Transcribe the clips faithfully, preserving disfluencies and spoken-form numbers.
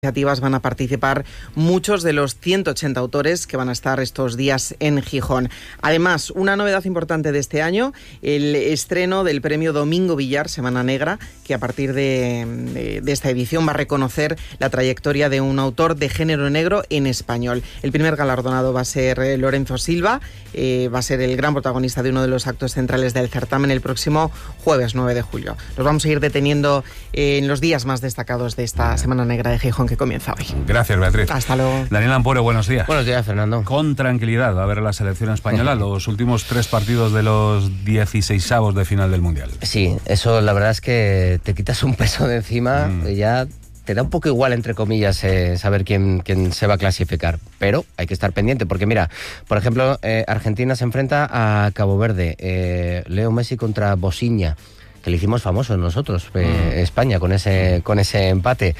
iniciativas van a participar muchos de los ciento ochenta autores que van a estar estos días en Gijón. Además, una novedad importante de este año, el estreno del premio Domingo Villar, Semana Negra, que a partir de, de, de esta edición va a reconocer la trayectoria de un autor de género negro en español. El primer galardonado va a ser eh, Lorenzo Silva, eh, va a ser el gran protagonista de uno de los actos centrales del certamen el próximo jueves nueve de julio. Nos vamos a ir deteniendo eh, en los días más destacados de esta Semana Negra de Gijón, que comienza hoy. Gracias, Beatriz. Hasta luego. Daniel Ampuero, buenos días. Buenos días, Fernando. Con tranquilidad va a ver la selección española los últimos tres partidos de los dieciseisavos de final del Mundial. Sí, eso la verdad es que te quitas un peso de encima, mm. y ya te da un poco igual, entre comillas, eh, saber quién, quién se va a clasificar. Pero hay que estar pendiente, porque mira, por ejemplo, eh, Argentina se enfrenta a Cabo Verde, eh, Leo Messi contra Bosnia, que le hicimos famosos nosotros, eh, mm. España, con ese con ese empate.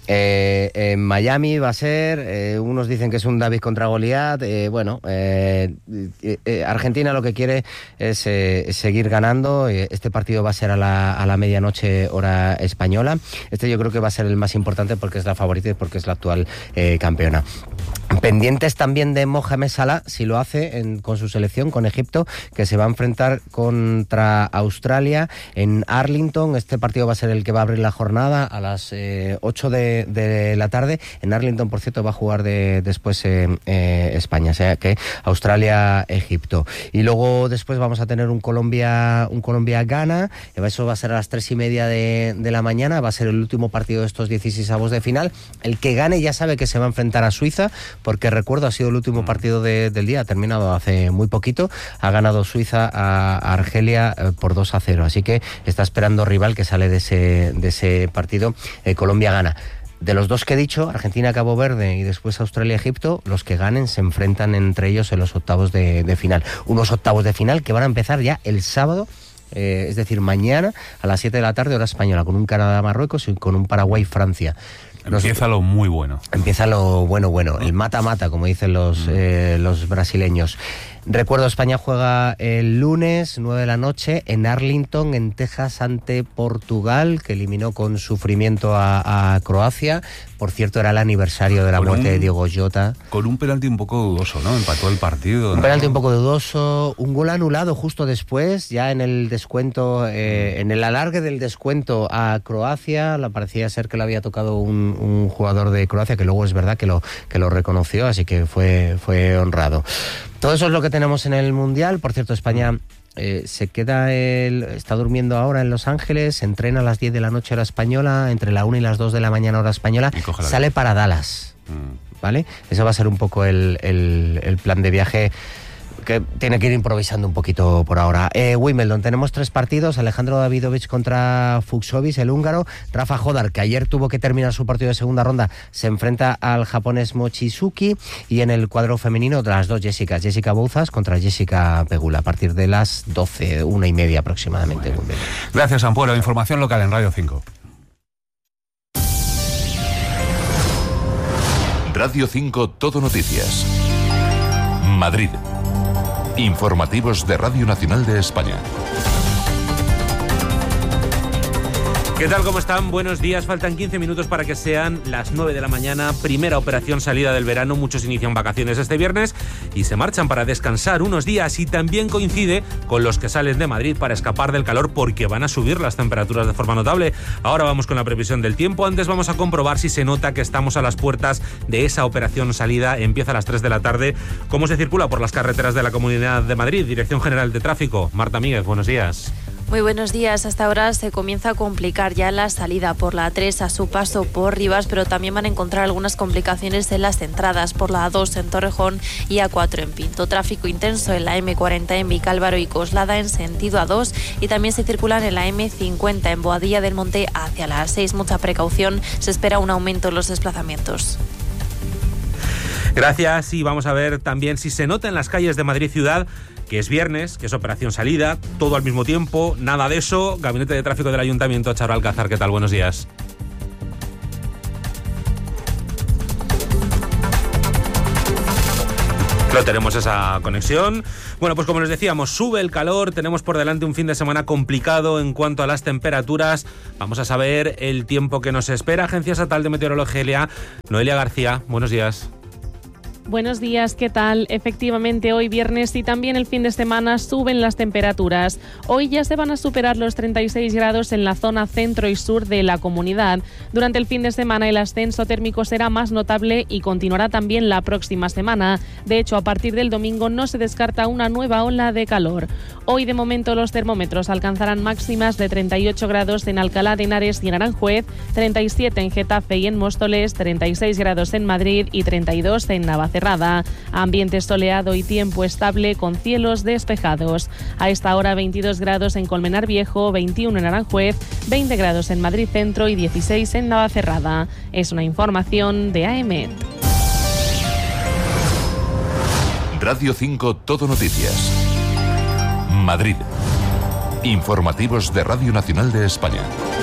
Eh, en Miami va a ser, eh, unos dicen que es un David contra Goliat, eh, bueno, eh, eh, Argentina lo que quiere es eh, seguir ganando. Eh, este partido va a ser a la, a la medianoche hora española. Este yo creo que va a ser el más importante porque es la favorita y porque es la actual eh, campeona. Pendientes también de Mohamed Salah, si lo hace en, con su selección, con Egipto, que se va a enfrentar contra Australia en Arlington. Este partido va a ser el que va a abrir la jornada a las eh, ocho de, de la tarde. En Arlington, por cierto, va a jugar de, después eh, eh, España, o sea que Australia-Egipto. Y luego después vamos a tener un Colombia un Colombia-Ghana, eso va a ser a las tres y media de, de la mañana, va a ser el último partido de estos dieciseisavos de final. El que gane ya sabe que se va a enfrentar a Suiza, porque recuerdo, ha sido el último partido de, del día, ha terminado hace muy poquito, ha ganado Suiza a, a Argelia eh, por dos a cero, así que está esperando rival que sale de ese, de ese partido. eh, Colombia gana. De los dos que he dicho, Argentina, Cabo Verde y después Australia, Egipto, los que ganen se enfrentan entre ellos en los octavos de, de final. Unos octavos de final que van a empezar ya el sábado, eh, es decir, mañana a las siete de la tarde, hora española, con un Canadá-Marruecos y con un Paraguay-Francia. Empieza lo muy bueno. Empieza lo bueno, bueno, el mata-mata, como dicen los, eh, los brasileños. Recuerdo, España juega el lunes, nueve de la noche, en Arlington, en Texas, ante Portugal, que eliminó con sufrimiento a, a Croacia. Por cierto, era el aniversario de la con muerte un, de Diogo Jota. Con un penalti un poco dudoso, ¿no? Empató el partido. Un ¿no? penalti un poco dudoso, un gol anulado justo después, ya en el descuento, eh, en el alargue del descuento a Croacia. La parecía ser que le había tocado un, un jugador de Croacia, que luego es verdad que lo, que lo reconoció, así que fue, fue honrado. Todo eso es lo que tenemos en el Mundial. Por cierto, España eh, se queda el, está durmiendo ahora en Los Ángeles, entrena a las diez de la noche hora española, entre la una y las dos de la mañana hora española, sale vida. para Dallas, mm. ¿vale? Eso va a ser un poco el, el, el plan de viaje, que tiene que ir improvisando un poquito por ahora. Eh, Wimbledon, tenemos tres partidos: Alejandro Davidovich contra Fucsovics, el húngaro. Rafa Jodar, que ayer tuvo que terminar su partido de segunda ronda, se enfrenta al japonés Mochizuki. Y en el cuadro femenino, las dos Jessicas, Jessica Bouzas contra Jessica Pegula, a partir de las doce, una y media aproximadamente. Bueno. Gracias, Ampuero. Información local en Radio cinco. Radio cinco, Todo Noticias. Madrid. Informativos de Radio Nacional de España. ¿Qué tal? ¿Cómo están? Buenos días. Faltan quince minutos para que sean las nueve de la mañana. Primera operación salida del verano. Muchos inician vacaciones este viernes y se marchan para descansar unos días, y también coincide con los que salen de Madrid para escapar del calor, porque van a subir las temperaturas de forma notable. Ahora vamos con la previsión del tiempo. Antes vamos a comprobar si se nota que estamos a las puertas de esa operación salida. Empieza a las tres de la tarde. ¿Cómo se circula por las carreteras de la Comunidad de Madrid? Dirección General de Tráfico. Marta Míguez, buenos días. Muy buenos días. Hasta ahora se comienza a complicar ya la salida por la A tres a su paso por Rivas, pero también van a encontrar algunas complicaciones en las entradas por la A dos en Torrejón y A cuatro en Pinto. Tráfico intenso en la eme cuarenta en Vicálvaro y Coslada en sentido A dos, y también se circulan en la eme cincuenta en Boadilla del Monte hacia la A seis. Mucha precaución, se espera un aumento en los desplazamientos. Gracias, y vamos a ver también si se nota en las calles de Madrid ciudad que es viernes, que es operación salida, todo al mismo tiempo, nada de eso. Gabinete de Tráfico del Ayuntamiento, Charo Alcázar, ¿qué tal? Buenos días. No tenemos esa conexión. Bueno, pues como les decíamos, sube el calor, tenemos por delante un fin de semana complicado en cuanto a las temperaturas. Vamos a saber el tiempo que nos espera. Agencia Estatal de Meteorología, Noelia García, buenos días. Buenos días, ¿qué tal? Efectivamente, hoy viernes y también el fin de semana suben las temperaturas. Hoy ya se van a superar los treinta y seis grados en la zona centro y sur de la comunidad. Durante el fin de semana el ascenso térmico será más notable y continuará también la próxima semana. De hecho, a partir del domingo no se descarta una nueva ola de calor. Hoy de momento los termómetros alcanzarán máximas de treinta y ocho grados en Alcalá de Henares y en Aranjuez, treinta y siete en Getafe y en Móstoles, treinta y seis grados en Madrid y treinta y dos en Navacerrada. Ambiente soleado y tiempo estable con cielos despejados. A esta hora veintidós grados en Colmenar Viejo, veintiuno en Aranjuez, veinte grados en Madrid Centro y dieciséis en Navacerrada. Es una información de A E M E T. Radio cinco Todo Noticias. Madrid. Informativos de Radio Nacional de España.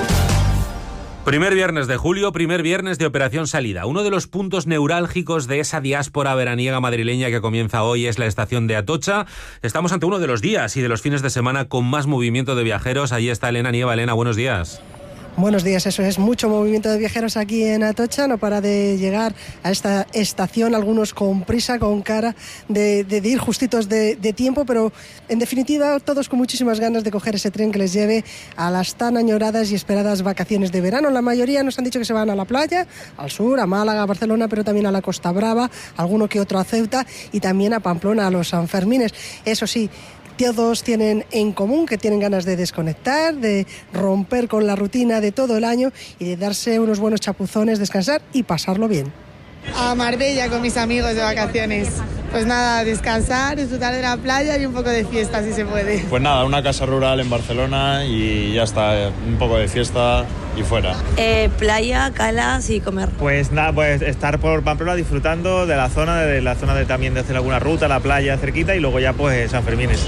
Primer viernes de julio, primer viernes de Operación Salida. Uno de los puntos neurálgicos de esa diáspora veraniega madrileña que comienza hoy es la estación de Atocha. Estamos ante uno de los días y de los fines de semana con más movimiento de viajeros. Ahí está Elena Nieva. Elena, buenos días. Buenos días, eso es, mucho movimiento de viajeros aquí en Atocha, no para de llegar a esta estación, algunos con prisa, con cara de, de, de ir justitos de, de tiempo, pero en definitiva todos con muchísimas ganas de coger ese tren que les lleve a las tan añoradas y esperadas vacaciones de verano. La mayoría nos han dicho que se van a la playa, al sur, a Málaga, a Barcelona, pero también a la Costa Brava, alguno que otro a Ceuta y también a Pamplona, a los Sanfermines. Eso sí, todos tienen en común que tienen ganas de desconectar, de romper con la rutina de todo el año y de darse unos buenos chapuzones, descansar y pasarlo bien. A Marbella con mis amigos de vacaciones. Pues nada, descansar, disfrutar de la playa y un poco de fiesta si se puede. Pues nada, una casa rural en Barcelona y ya está, un poco de fiesta y fuera. Eh, playa, calas y comer. Pues nada, pues estar por Pamplona disfrutando de la zona, de la zona de también de hacer alguna ruta, la playa cerquita y luego ya pues San Fermines.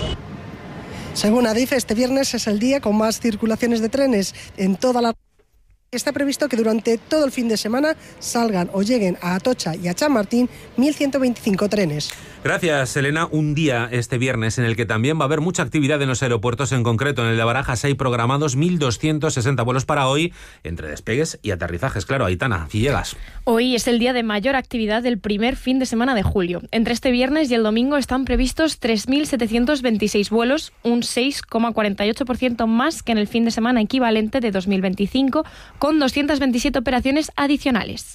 Según Adif, este viernes es el día con más circulaciones de trenes en toda la... Está previsto que durante todo el fin de semana salgan o lleguen a Atocha y a Chamartín mil ciento veinticinco trenes. Gracias, Elena. Un día este viernes en el que también va a haber mucha actividad en los aeropuertos, en concreto en el de Barajas hay programados mil doscientos sesenta vuelos para hoy, entre despegues y aterrizajes. Claro, Aitana, si llegas. Hoy es el día de mayor actividad del primer fin de semana de julio. Entre este viernes y el domingo están previstos tres mil setecientos veintiséis vuelos, un seis coma cuarenta y ocho por ciento más que en el fin de semana equivalente de dos mil veinticinco, con doscientas veintisiete operaciones adicionales.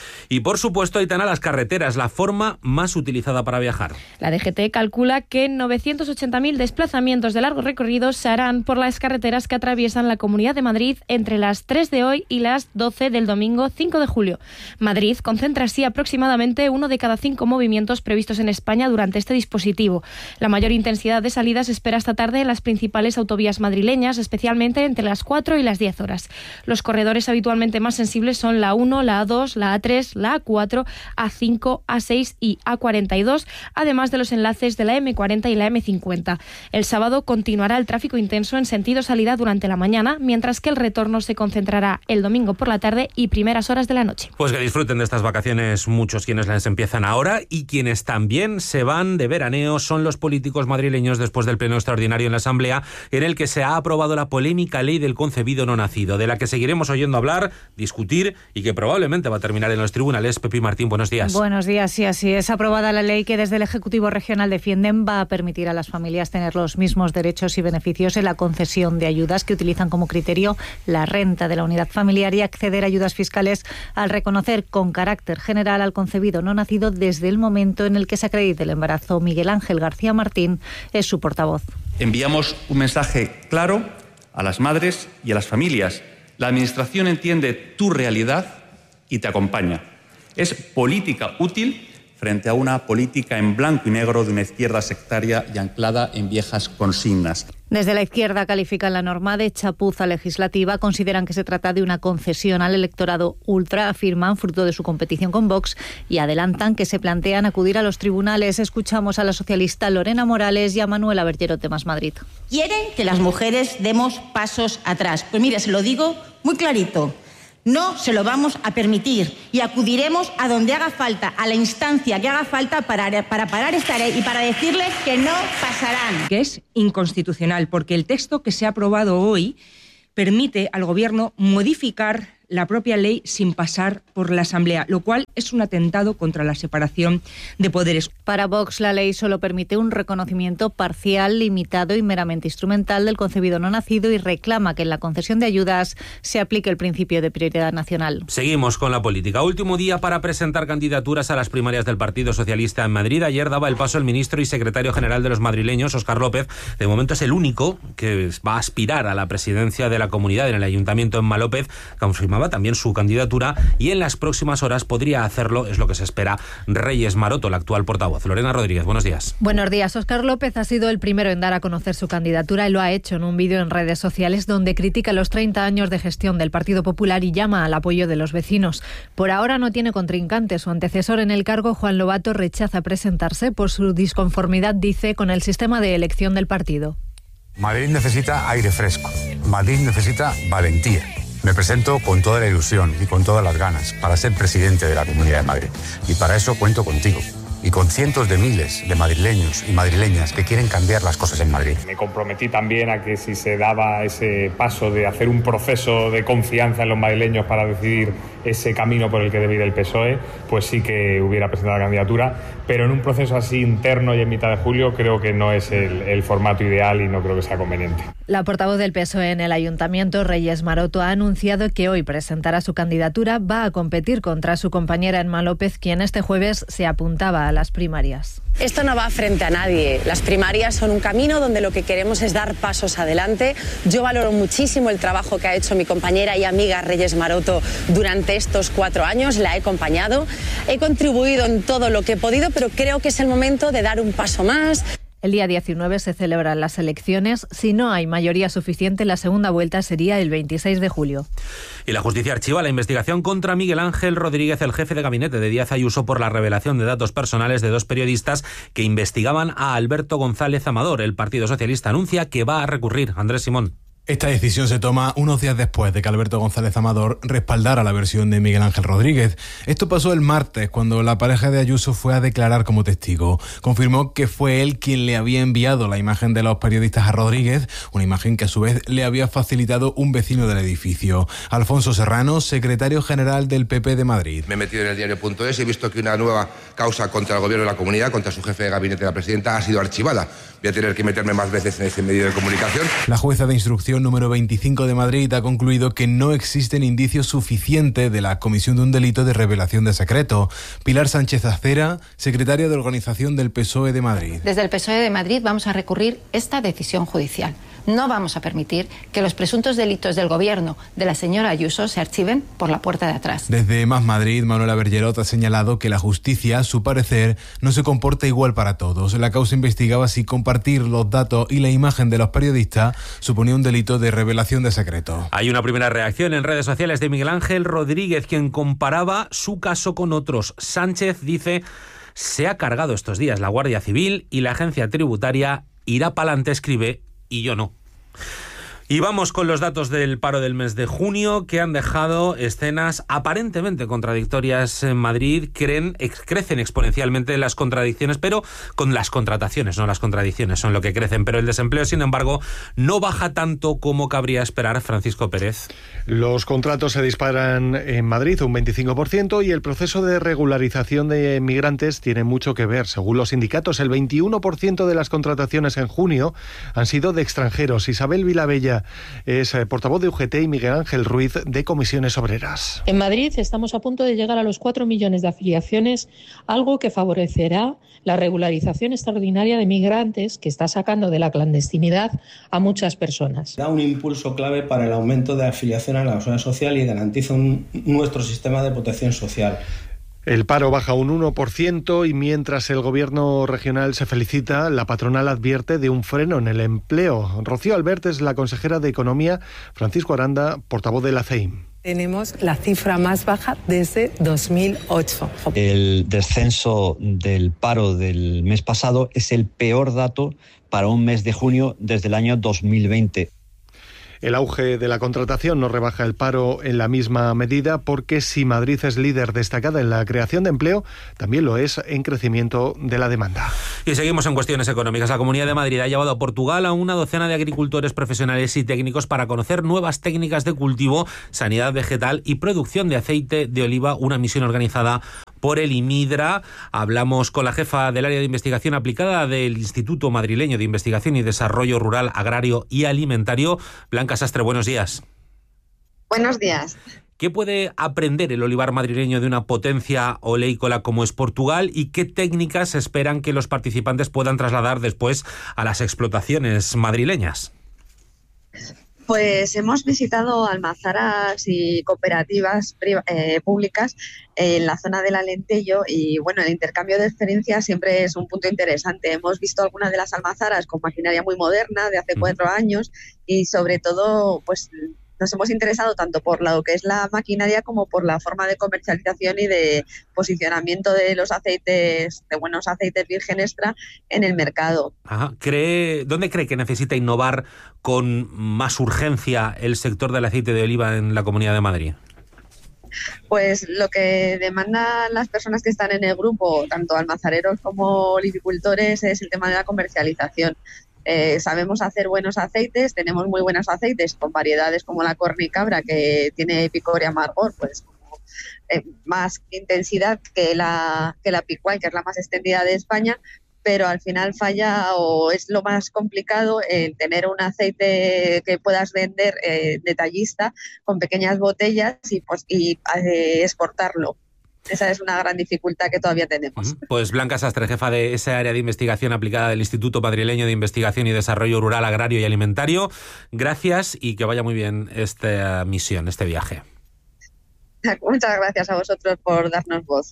Y por supuesto, Aitana, las carreteras, la forma más utilizada para viajar. La D G T calcula que novecientos ochenta mil desplazamientos de largo recorrido se harán por las carreteras que atraviesan la Comunidad de Madrid entre las tres de hoy y las doce del domingo cinco de julio. Madrid concentra así aproximadamente uno de cada cinco movimientos previstos en España durante este dispositivo. La mayor intensidad de salidas se espera esta tarde en las principales autovías madrileñas, especialmente entre las cuatro y las diez horas. Los corredores habitualmente más sensibles son la uno, la A dos, la A tres, la A cuatro, A cinco, A seis y A cuarenta y dos, además de los enlaces de la eme cuarenta y la eme cincuenta. El sábado continuará el tráfico intenso en sentido salida durante la mañana, mientras que el retorno se concentrará el domingo por la tarde y primeras horas de la noche. Pues que disfruten de estas vacaciones muchos quienes las empiezan ahora, y quienes también se van de veraneo son los políticos madrileños después del pleno extraordinario en la Asamblea, en el que se ha aprobado la polémica ley del concebido no nacido, de la que seguiremos oyendo hablar, discutir y que probablemente va a terminar en los tribunales. Pepi Martín, buenos días. Buenos días, sí, así es. Aprobada la ley que desde el Ejecutivo Regional defienden va a permitir a las familias tener los mismos derechos y beneficios en la concesión de ayudas, que utilizan como criterio la renta de la unidad familiar, y acceder a ayudas fiscales al reconocer con carácter general al concebido no nacido desde el momento en el que se acredite el embarazo. Miguel Ángel García Martín es su portavoz. Enviamos un mensaje claro a las madres y a las familias. La Administración entiende tu realidad y te acompaña. Es política útil frente a una política en blanco y negro de una izquierda sectaria y anclada en viejas consignas. Desde la izquierda califican la norma de chapuza legislativa, consideran que se trata de una concesión al electorado ultra, afirman, fruto de su competición con Vox, y adelantan que se plantean acudir a los tribunales. Escuchamos a la socialista Lorena Morales y a Manuela Bergerot de Más Madrid. Quieren que las mujeres demos pasos atrás. Pues mire, se lo digo muy clarito. No se lo vamos a permitir y acudiremos a donde haga falta, a la instancia que haga falta para, para parar esta ley y para decirles que no pasarán. Que es inconstitucional porque el texto que se ha aprobado hoy permite al Gobierno modificar la propia ley sin pasar por la Asamblea, lo cual es un atentado contra la separación de poderes. Para Vox, la ley solo permite un reconocimiento parcial, limitado y meramente instrumental del concebido no nacido y reclama que en la concesión de ayudas se aplique el principio de prioridad nacional. Seguimos con la política. Último día para presentar candidaturas a las primarias del Partido Socialista en Madrid. Ayer daba el paso el ministro y secretario general de los madrileños, Óscar López. De momento es el único que va a aspirar a la presidencia de la comunidad en el Ayuntamiento en Malópez. Confirmaba también su candidatura y en las próximas horas podría hacerlo, es lo que se espera, Reyes Maroto, la actual portavoz. Lorena Rodríguez, buenos días. Buenos días. Óscar López ha sido el primero en dar a conocer su candidatura y lo ha hecho en un vídeo en redes sociales donde critica los treinta años de gestión del Partido Popular y llama al apoyo de los vecinos. Por ahora no tiene contrincante. Su antecesor en el cargo, Juan Lobato, rechaza presentarse por su disconformidad, dice, con el sistema de elección del partido. Madrid necesita aire fresco. Madrid necesita valentía. Me presento con toda la ilusión y con todas las ganas para ser presidente de la Comunidad de Madrid. Y para eso cuento contigo y con cientos de miles de madrileños y madrileñas que quieren cambiar las cosas en Madrid. Me comprometí también a que si se daba ese paso de hacer un proceso de confianza en los madrileños para decidir ese camino por el que debe ir el P S O E, pues sí que hubiera presentado la candidatura, pero en un proceso así interno y en mitad de julio creo que no es el, el formato ideal y no creo que sea conveniente. La portavoz del P S O E en el Ayuntamiento, Reyes Maroto, ha anunciado que hoy presentará su candidatura. Va a competir contra su compañera en Malópez, quien este jueves se apuntaba a las primarias. Esto no va frente a nadie. Las primarias son un camino donde lo que queremos es dar pasos adelante. Yo valoro muchísimo el trabajo que ha hecho mi compañera y amiga Reyes Maroto durante estos cuatro años. La he acompañado, he contribuido en todo lo que he podido, pero creo que es el momento de dar un paso más. El día diecinueve se celebran las elecciones. Si no hay mayoría suficiente, la segunda vuelta sería el veintiséis de julio. Y la justicia archiva la investigación contra Miguel Ángel Rodríguez, el jefe de gabinete de Díaz Ayuso, por la revelación de datos personales de dos periodistas que investigaban a Alberto González Amador. El Partido Socialista anuncia que va a recurrir. Andrés Simón. Esta decisión se toma unos días después de que Alberto González Amador respaldara la versión de Miguel Ángel Rodríguez. Esto pasó el martes, cuando la pareja de Ayuso fue a declarar como testigo. Confirmó que fue él quien le había enviado la imagen de los periodistas a Rodríguez, una imagen que a su vez le había facilitado un vecino del edificio. Alfonso Serrano, secretario general del P P de Madrid. Me he metido en el diario punto es y he visto que una nueva causa contra el gobierno de la comunidad, contra su jefe de gabinete, la presidenta, ha sido archivada. Voy a tener que meterme más veces en ese medio de comunicación. La jueza de instrucción número veinticinco de Madrid ha concluido que no existen indicios suficientes de la comisión de un delito de revelación de secreto. Pilar Sánchez Acera, secretaria de organización del P S O E de Madrid. Desde el P S O E de Madrid vamos a recurrir esta decisión judicial. No vamos a permitir que los presuntos delitos del gobierno de la señora Ayuso se archiven por la puerta de atrás. Desde Más Madrid, Manuela Bergerot ha señalado que la justicia, a su parecer, no se comporta igual para todos. La causa investigaba si compartir los datos y la imagen de los periodistas suponía un delito de revelación de secreto. Hay una primera reacción en redes sociales de Miguel Ángel Rodríguez, quien comparaba su caso con otros. Sánchez dice: se ha cargado estos días la Guardia Civil y la agencia tributaria irá pa'lante, escribe, y yo no. Y vamos con los datos del paro del mes de junio, que han dejado escenas aparentemente contradictorias en Madrid. Creen, ex, crecen exponencialmente las contradicciones, pero con las contrataciones, no las contradicciones son lo que crecen. Pero el desempleo, sin embargo, no baja tanto como cabría esperar. Francisco Pérez. Los contratos se disparan en Madrid un veinticinco por ciento y el proceso de regularización de migrantes tiene mucho que ver. Según los sindicatos, el veintiuno por ciento de las contrataciones en junio han sido de extranjeros. Isabel Vilabella es portavoz de U G T y Miguel Ángel Ruiz de Comisiones Obreras. En Madrid estamos a punto de llegar a los cuatro millones de afiliaciones, algo que favorecerá la regularización extraordinaria de migrantes que está sacando de la clandestinidad a muchas personas. Da un impulso clave para el aumento de afiliación a la seguridad social y garantiza un, nuestro sistema de protección social. El paro baja un uno por ciento y mientras el gobierno regional se felicita, la patronal advierte de un freno en el empleo. Rocío Albert es la consejera de Economía, Francisco Aranda, portavoz de la C E I M. Tenemos la cifra más baja desde dos mil ocho. El descenso del paro del mes pasado es el peor dato para un mes de junio desde el año dos mil veinte. El auge de la contratación no rebaja el paro en la misma medida, porque si Madrid es líder destacada en la creación de empleo, también lo es en crecimiento de la demanda. Y seguimos en cuestiones económicas. La Comunidad de Madrid ha llevado a Portugal a una docena de agricultores profesionales y técnicos para conocer nuevas técnicas de cultivo, sanidad vegetal y producción de aceite de oliva, una misión organizada por el IMIDRA. Hablamos con la jefa del área de investigación aplicada del Instituto Madrileño de Investigación y Desarrollo Rural, Agrario y Alimentario. Blanca Sastre, buenos días. Buenos días. ¿Qué puede aprender el olivar madrileño de una potencia oleícola como es Portugal y qué técnicas esperan que los participantes puedan trasladar después a las explotaciones madrileñas? Pues hemos visitado almazaras y cooperativas eh, públicas en la zona del Alentejo y bueno, el intercambio de experiencias siempre es un punto interesante. Hemos visto algunas de las almazaras con maquinaria muy moderna de hace cuatro años y sobre todo pues nos hemos interesado tanto por lo que es la maquinaria como por la forma de comercialización y de posicionamiento de los aceites, de buenos aceites virgen extra en el mercado. Ajá. ¿Cree, ¿Dónde cree que necesita innovar con más urgencia el sector del aceite de oliva en la Comunidad de Madrid? Pues lo que demandan las personas que están en el grupo, tanto almazareros como olivicultores, es el tema de la comercialización. Eh, sabemos hacer buenos aceites, tenemos muy buenos aceites con variedades como la cornicabra, que tiene picor y amargor, pues como, eh, más intensidad que la, que la picual, que es la más extendida de España, pero al final falla o es lo más complicado el tener un aceite que puedas vender eh, detallista con pequeñas botellas y, pues, y eh, exportarlo. Esa es una gran dificultad que todavía tenemos. Pues Blanca Sastre, jefa de esa área de investigación aplicada del Instituto Madrileño de Investigación y Desarrollo Rural, Agrario y Alimentario. Gracias y que vaya muy bien esta misión, este viaje. Muchas gracias a vosotros por darnos voz.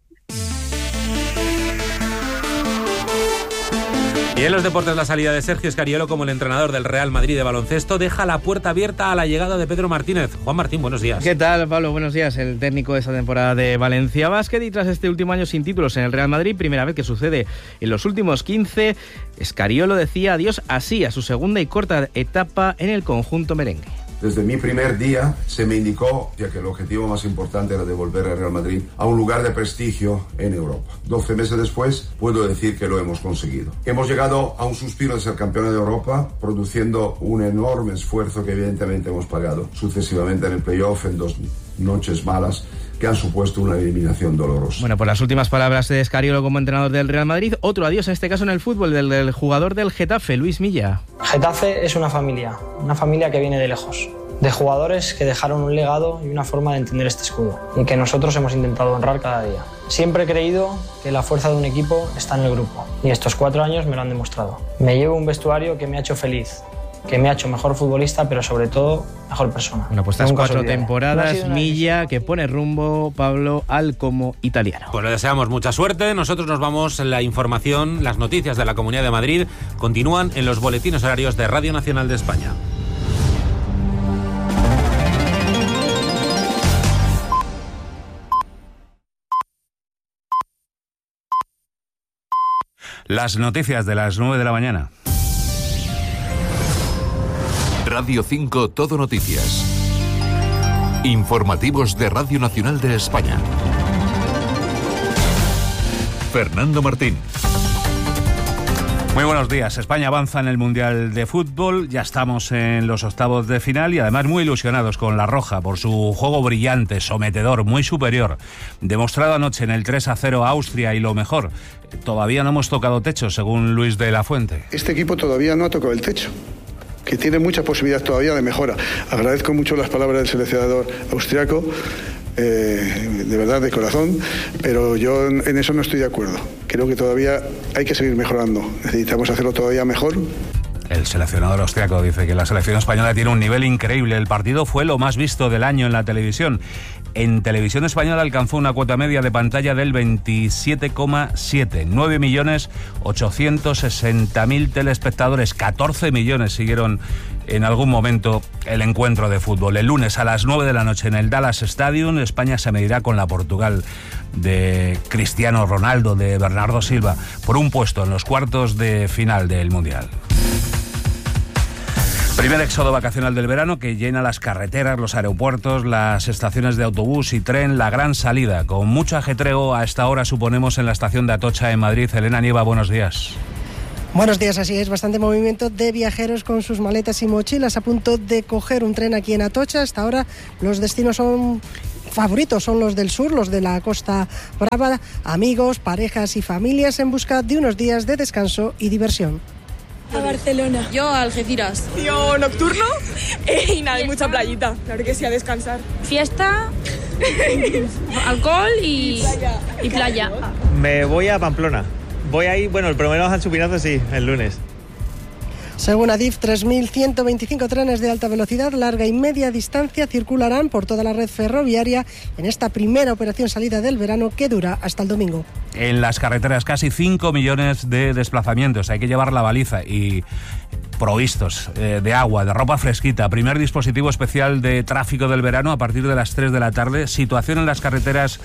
Y en los deportes, la salida de Sergio Scariolo como el entrenador del Real Madrid de baloncesto deja la puerta abierta a la llegada de Pedro Martínez. Juan Martín, buenos días. ¿Qué tal, Pablo? Buenos días. El técnico de esta temporada de Valencia Basket, y tras este último año sin títulos en el Real Madrid, primera vez que sucede en los últimos quince, Scariolo decía adiós así a su segunda y corta etapa en el conjunto merengue. Desde mi primer día se me indicó ya que el objetivo más importante era devolver al Real Madrid a un lugar de prestigio en Europa. doce meses después puedo decir que lo hemos conseguido. Hemos llegado a un suspiro de ser campeones de Europa, produciendo un enorme esfuerzo que evidentemente hemos pagado sucesivamente en el playoff en dos noches malas que han supuesto una eliminación dolorosa. Bueno, por las últimas palabras de Scariolo como entrenador del Real Madrid, otro adiós en este caso en el fútbol del, del jugador del Getafe, Luis Milla. Getafe es una familia, una familia que viene de lejos, de jugadores que dejaron un legado y una forma de entender este escudo y que nosotros hemos intentado honrar cada día. Siempre he creído que la fuerza de un equipo está en el grupo y estos cuatro años me lo han demostrado. Me llevo un vestuario que me ha hecho feliz, que me ha hecho mejor futbolista, pero sobre todo mejor persona. Bueno, pues estas cuatro temporadas, no Milla, que pone rumbo, Pablo, al como italiano. Pues le deseamos mucha suerte. Nosotros nos vamos. La información, las noticias de la Comunidad de Madrid continúan en los boletines horarios de Radio Nacional de España. Las noticias de las nueve de la mañana. Radio cinco Todo Noticias. Informativos de Radio Nacional de España. Fernando Martín. Muy buenos días. España avanza en el Mundial de Fútbol. Ya estamos en los octavos de final y además muy ilusionados con la Roja por su juego brillante, sometedor, muy superior. Demostrado anoche en el tres a cero a Austria y lo mejor, todavía no hemos tocado techo, según Luis de la Fuente. Este equipo todavía no ha tocado el techo, que tiene muchas posibilidades todavía de mejora. Agradezco mucho las palabras del seleccionador austriaco, eh, de verdad, de corazón, pero yo en eso no estoy de acuerdo. Creo que todavía hay que seguir mejorando. Necesitamos hacerlo todavía mejor. El seleccionador austriaco dice que la selección española tiene un nivel increíble. El partido fue lo más visto del año en la televisión. En televisión española alcanzó una cuota media de pantalla del veintisiete coma siete. nueve millones ochocientos sesenta mil telespectadores. catorce millones siguieron en algún momento el encuentro de fútbol. El lunes a las nueve de la noche en el Dallas Stadium, España se medirá con la Portugal de Cristiano Ronaldo, de Bernardo Silva, por un puesto en los cuartos de final del Mundial. Primer éxodo vacacional del verano que llena las carreteras, los aeropuertos, las estaciones de autobús y tren, la gran salida. Con mucho ajetreo a esta hora, suponemos, en la estación de Atocha, en Madrid. Elena Nieva, buenos días. Buenos días, así es, bastante movimiento de viajeros con sus maletas y mochilas a punto de coger un tren aquí en Atocha. Hasta ahora los destinos son favoritos, son los del sur, los de la Costa Brava, amigos, parejas y familias en busca de unos días de descanso y diversión. A Barcelona. Yo a Algeciras. Yo nocturno y nada, y mucha playita. Claro que sí, a descansar. Fiesta, alcohol y playa. y playa. Me voy a Pamplona. Voy ahí, bueno, el primero al chupinazo sí, el lunes. Según Adif, tres mil ciento veinticinco trenes de alta velocidad, larga y media distancia circularán por toda la red ferroviaria en esta primera operación salida del verano que dura hasta el domingo. En las carreteras casi cinco millones de desplazamientos. Hay que llevar la baliza y provistos eh, de agua, de ropa fresquita. Primer dispositivo especial de tráfico del verano a partir de las tres de la tarde. Situación en las carreteras.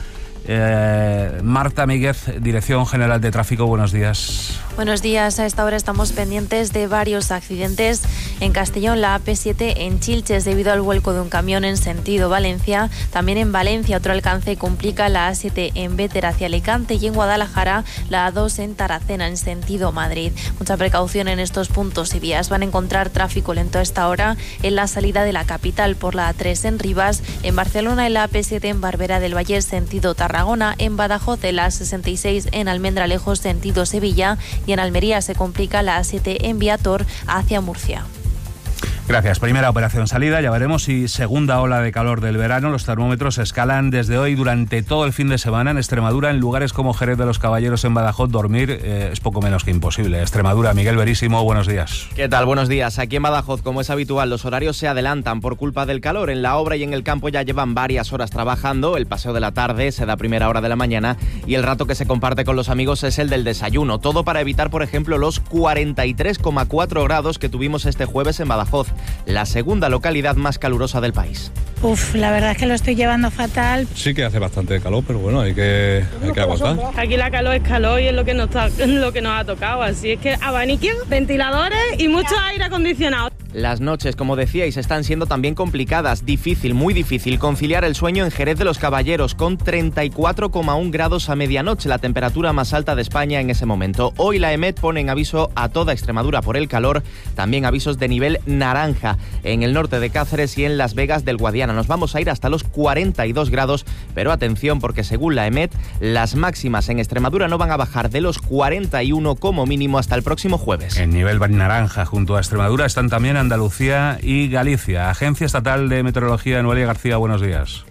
Eh, Marta Míguez, Dirección General de Tráfico, buenos días. Buenos días, a esta hora estamos pendientes de varios accidentes. En Castellón, la A P siete en Chilches debido al vuelco de un camión en sentido Valencia. También en Valencia otro alcance complica la A siete en Béter hacia Alicante y en Guadalajara la A dos en Tarracena en sentido Madrid. Mucha precaución en estos puntos y vías. Van a encontrar tráfico lento a esta hora en la salida de la capital por la A tres en Rivas, en Barcelona en la A P siete en Barberá del Vallés sentido Tarragona, en Badajoz en la sesenta y seis en Almendralejos sentido Sevilla y en Almería se complica la A siete en Viator hacia Murcia. Gracias. Primera operación salida, ya veremos si segunda ola de calor del verano. Los termómetros escalan desde hoy durante todo el fin de semana. En Extremadura, en lugares como Jerez de los Caballeros, en Badajoz, dormir eh, es poco menos que imposible. Extremadura, Miguel Verísimo, buenos días. ¿Qué tal? Buenos días. Aquí en Badajoz, como es habitual, los horarios se adelantan por culpa del calor. En la obra y en el campo ya llevan varias horas trabajando. El paseo de la tarde se da a primera hora de la mañana y el rato que se comparte con los amigos es el del desayuno. Todo para evitar, por ejemplo, los cuarenta y tres coma cuatro grados que tuvimos este jueves en Badajoz, la segunda localidad más calurosa del país. Uf, la verdad es que lo estoy llevando fatal. Sí que hace bastante calor, pero bueno, hay que, hay que aguantar. Aquí la calor es calor y es lo que nos, lo que nos ha tocado, así es que abaniques, ventiladores y mucho aire acondicionado. Las noches, como decíais, están siendo también complicadas. Difícil, muy difícil conciliar el sueño en Jerez de los Caballeros con treinta y cuatro coma uno grados a medianoche, la temperatura más alta de España en ese momento. Hoy la EMET pone en aviso a toda Extremadura por el calor, también avisos de nivel naranja en el norte de Cáceres y en Las Vegas del Guadiana. Nos vamos a ir hasta los cuarenta y dos grados, pero atención porque según la EMET, las máximas en Extremadura no van a bajar de los cuarenta y uno como mínimo hasta el próximo jueves. En nivel naranja junto a Extremadura están también Andalucía y Galicia. Agencia Estatal de Meteorología, Noelia García, buenos días.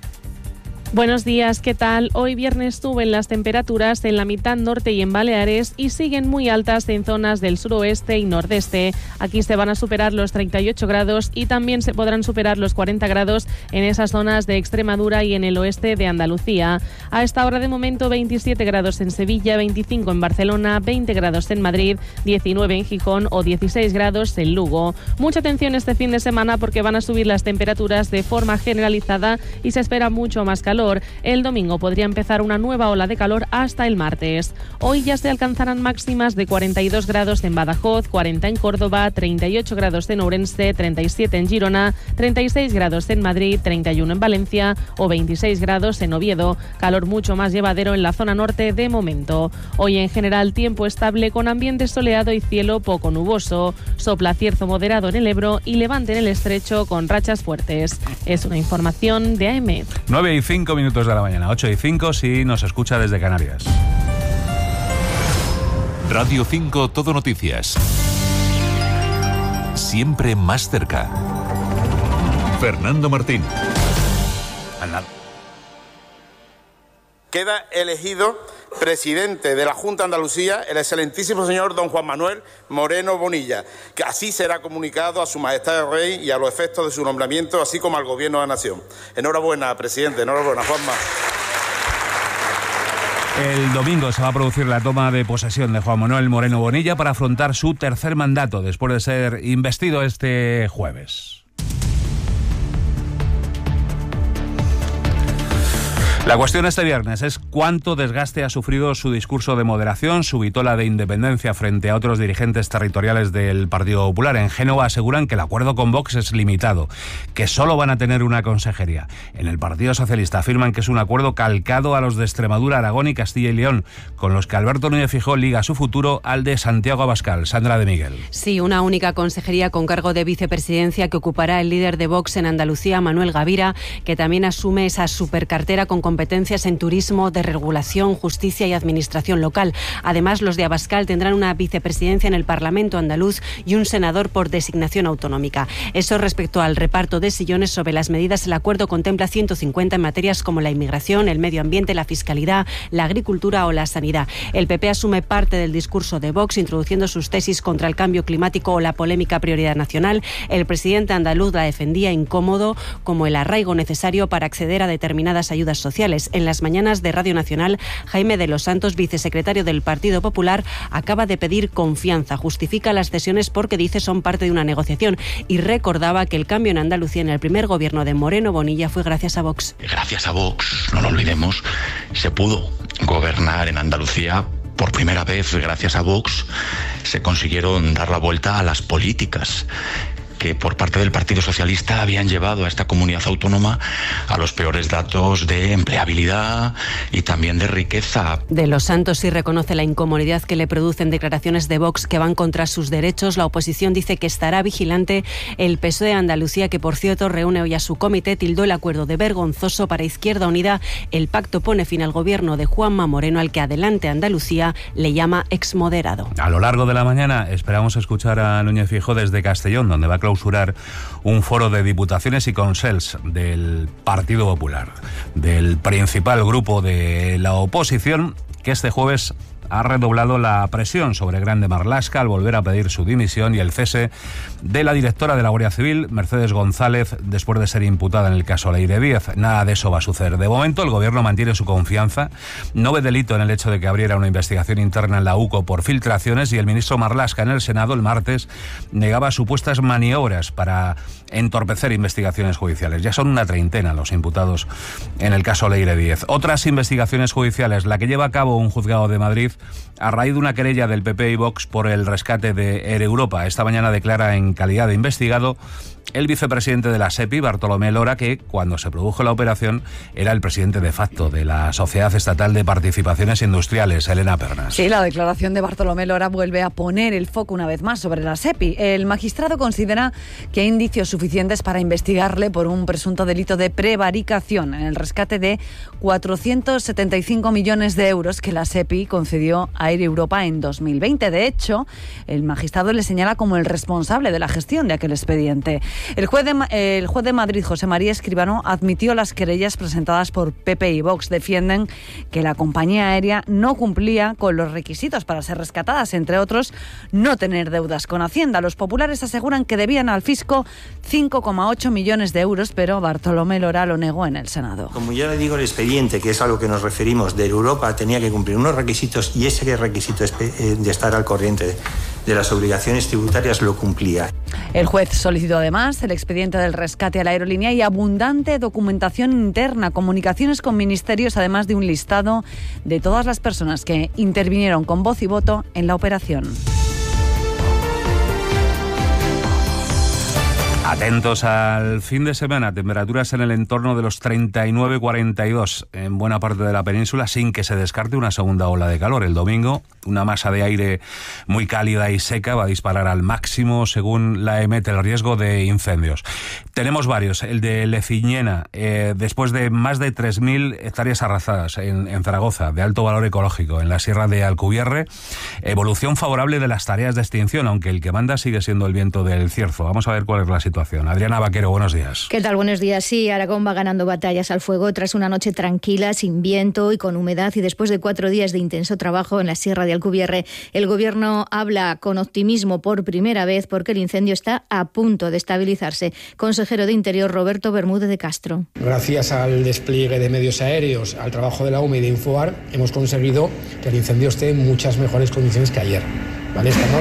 Buenos días, ¿qué tal? Hoy viernes suben las temperaturas en la mitad norte y en Baleares y siguen muy altas en zonas del suroeste y nordeste. Aquí se van a superar los treinta y ocho grados y también se podrán superar los cuarenta grados en esas zonas de Extremadura y en el oeste de Andalucía. A esta hora de momento veintisiete grados en Sevilla, veinticinco en Barcelona, veinte grados en Madrid, diecinueve en Gijón o dieciséis grados en Lugo. Mucha atención este fin de semana porque van a subir las temperaturas de forma generalizada y se espera mucho más calor. El domingo podría empezar una nueva ola de calor hasta el martes. Hoy ya se alcanzarán máximas de cuarenta y dos grados en Badajoz, cuarenta en Córdoba, treinta y ocho grados en Ourense, treinta y siete en Girona, treinta y seis grados en Madrid, treinta y uno en Valencia o veintiséis grados en Oviedo. Calor mucho más llevadero en la zona norte de momento. Hoy en general tiempo estable con ambiente soleado y cielo poco nuboso. Sopla cierzo moderado en el Ebro y levante en el Estrecho con rachas fuertes. Es una información de A M. nueve y cinco minutos de la mañana, ocho y cinco si nos escucha desde Canarias. Radio cinco Todo Noticias. Siempre más cerca. Fernando Martín. Queda elegido presidente de la Junta de Andalucía el excelentísimo señor don Juan Manuel Moreno Bonilla, que así será comunicado a su majestad el rey y a los efectos de su nombramiento, así como al gobierno de la nación. Enhorabuena, presidente, enhorabuena, Juanma. El domingo se va a producir la toma de posesión de Juan Manuel Moreno Bonilla para afrontar su tercer mandato después de ser investido este jueves. La cuestión este viernes es cuánto desgaste ha sufrido su discurso de moderación, su vitola de independencia frente a otros dirigentes territoriales del Partido Popular. En Génova aseguran que el acuerdo con Vox es limitado, que solo van a tener una consejería. En el Partido Socialista afirman que es un acuerdo calcado a los de Extremadura, Aragón y Castilla y León, con los que Alberto Núñez Feijóo liga su futuro al de Santiago Abascal. Sandra de Miguel. Sí, una única consejería con cargo de vicepresidencia que ocupará el líder de Vox en Andalucía, Manuel Gavira, que también asume esa supercartera con competencias en turismo, desregulación, justicia y administración local. Además, los de Abascal tendrán una vicepresidencia en el Parlamento andaluz y un senador por designación autonómica. Eso respecto al reparto de sillones. Sobre las medidas, el acuerdo contempla ciento cincuenta en materias como la inmigración, el medio ambiente, la fiscalidad, la agricultura o la sanidad. El P P asume parte del discurso de Vox, introduciendo sus tesis contra el cambio climático o la polémica prioridad nacional. El presidente andaluz la defendía incómodo como el arraigo necesario para acceder a determinadas ayudas sociales. En las mañanas de Radio Nacional, Jaime de los Santos, vicesecretario del Partido Popular, acaba de pedir confianza. Justifica las cesiones porque dice son parte de una negociación y recordaba que el cambio en Andalucía en el primer gobierno de Moreno Bonilla fue gracias a Vox. Gracias a Vox, no lo olvidemos, se pudo gobernar en Andalucía. Por primera vez, gracias a Vox, se consiguieron dar la vuelta a las políticas que por parte del Partido Socialista habían llevado a esta comunidad autónoma a los peores datos de empleabilidad y también de riqueza. De los Santos sí reconoce la incomodidad que le producen declaraciones de Vox que van contra sus derechos. La oposición dice que estará vigilante. El P S O E de Andalucía, que por cierto reúne hoy a su comité, tildó el acuerdo de vergonzoso. Para Izquierda Unida, el pacto pone fin al gobierno de Juanma Moreno, al que Adelante Andalucía le llama exmoderado. A lo largo de la mañana esperamos escuchar a Núñez Feijóo desde Castellón, donde va a clausurar un foro de diputaciones y consels del Partido Popular, del principal grupo de la oposición, que este jueves ha redoblado la presión sobre Grande Marlaska al volver a pedir su dimisión y el cese de la directora de la Guardia Civil, Mercedes González, después de ser imputada en el caso Leire Díez. Nada de eso va a suceder. De momento, el Gobierno mantiene su confianza, no ve delito en el hecho de que abriera una investigación interna en la U C O por filtraciones, y el ministro Marlaska en el Senado el martes negaba supuestas maniobras para entorpecer investigaciones judiciales. Ya son una treintena los imputados en el caso Leire Díez. Otras investigaciones judiciales, la que lleva a cabo un juzgado de Madrid a raíz de una querella del P P y Vox por el rescate de Air Europa. Esta mañana declara en calidad de investigado el vicepresidente de la SEPI, Bartolomé Lora, que cuando se produjo la operación era el presidente de facto de la Sociedad Estatal de Participaciones Industriales, Elena Pernas. Sí, la declaración de Bartolomé Lora vuelve a poner el foco una vez más sobre la SEPI. El magistrado considera que hay indicios suficientes para investigarle por un presunto delito de prevaricación en el rescate de cuatrocientos setenta y cinco millones de euros que la SEPI concedió a Air Europa en dos mil veinte. De hecho, el magistrado le señala como el responsable de la gestión de aquel expediente. El juez, de, el juez de Madrid, José María Escribano, admitió las querellas presentadas por P P y Vox. Defienden que la compañía aérea no cumplía con los requisitos para ser rescatadas, entre otros, no tener deudas con Hacienda. Los populares aseguran que debían al fisco cinco coma ocho millones de euros, pero Bartolomé Lora lo negó en el Senado. Como ya le digo, el expediente, que es a lo que nos referimos, de Europa tenía que cumplir unos requisitos y ese requisito de estar al corriente de las obligaciones tributarias lo cumplía. El juez solicitó además el expediente del rescate a la aerolínea y abundante documentación interna, comunicaciones con ministerios, además de un listado de todas las personas que intervinieron con voz y voto en la operación. Atentos al fin de semana, temperaturas en el entorno de los treinta y nueve a cuarenta y dos en buena parte de la península, sin que se descarte una segunda ola de calor. El domingo, una masa de aire muy cálida y seca va a disparar al máximo, según la E M E T, el riesgo de incendios. Tenemos varios, el de Leciñena, eh, después de más de tres mil hectáreas arrasadas en, en Zaragoza, de alto valor ecológico, en la Sierra de Alcubierre, evolución favorable de las tareas de extinción, aunque el que manda sigue siendo el viento del Cierzo. Vamos a ver cuál es la situación. Adriana Vaquero, buenos días. ¿Qué tal? Buenos días. Sí, Aragón va ganando batallas al fuego tras una noche tranquila, sin viento y con humedad, y después de cuatro días de intenso trabajo en la Sierra de Alcubierre. El Gobierno habla con optimismo por primera vez porque el incendio está a punto de estabilizarse. Consejero de Interior, Roberto Bermúdez de Castro. Gracias al despliegue de medios aéreos, al trabajo de la U M E y de Infoar, hemos conseguido que el incendio esté en muchas mejores condiciones que ayer. ¿Vale? Estamos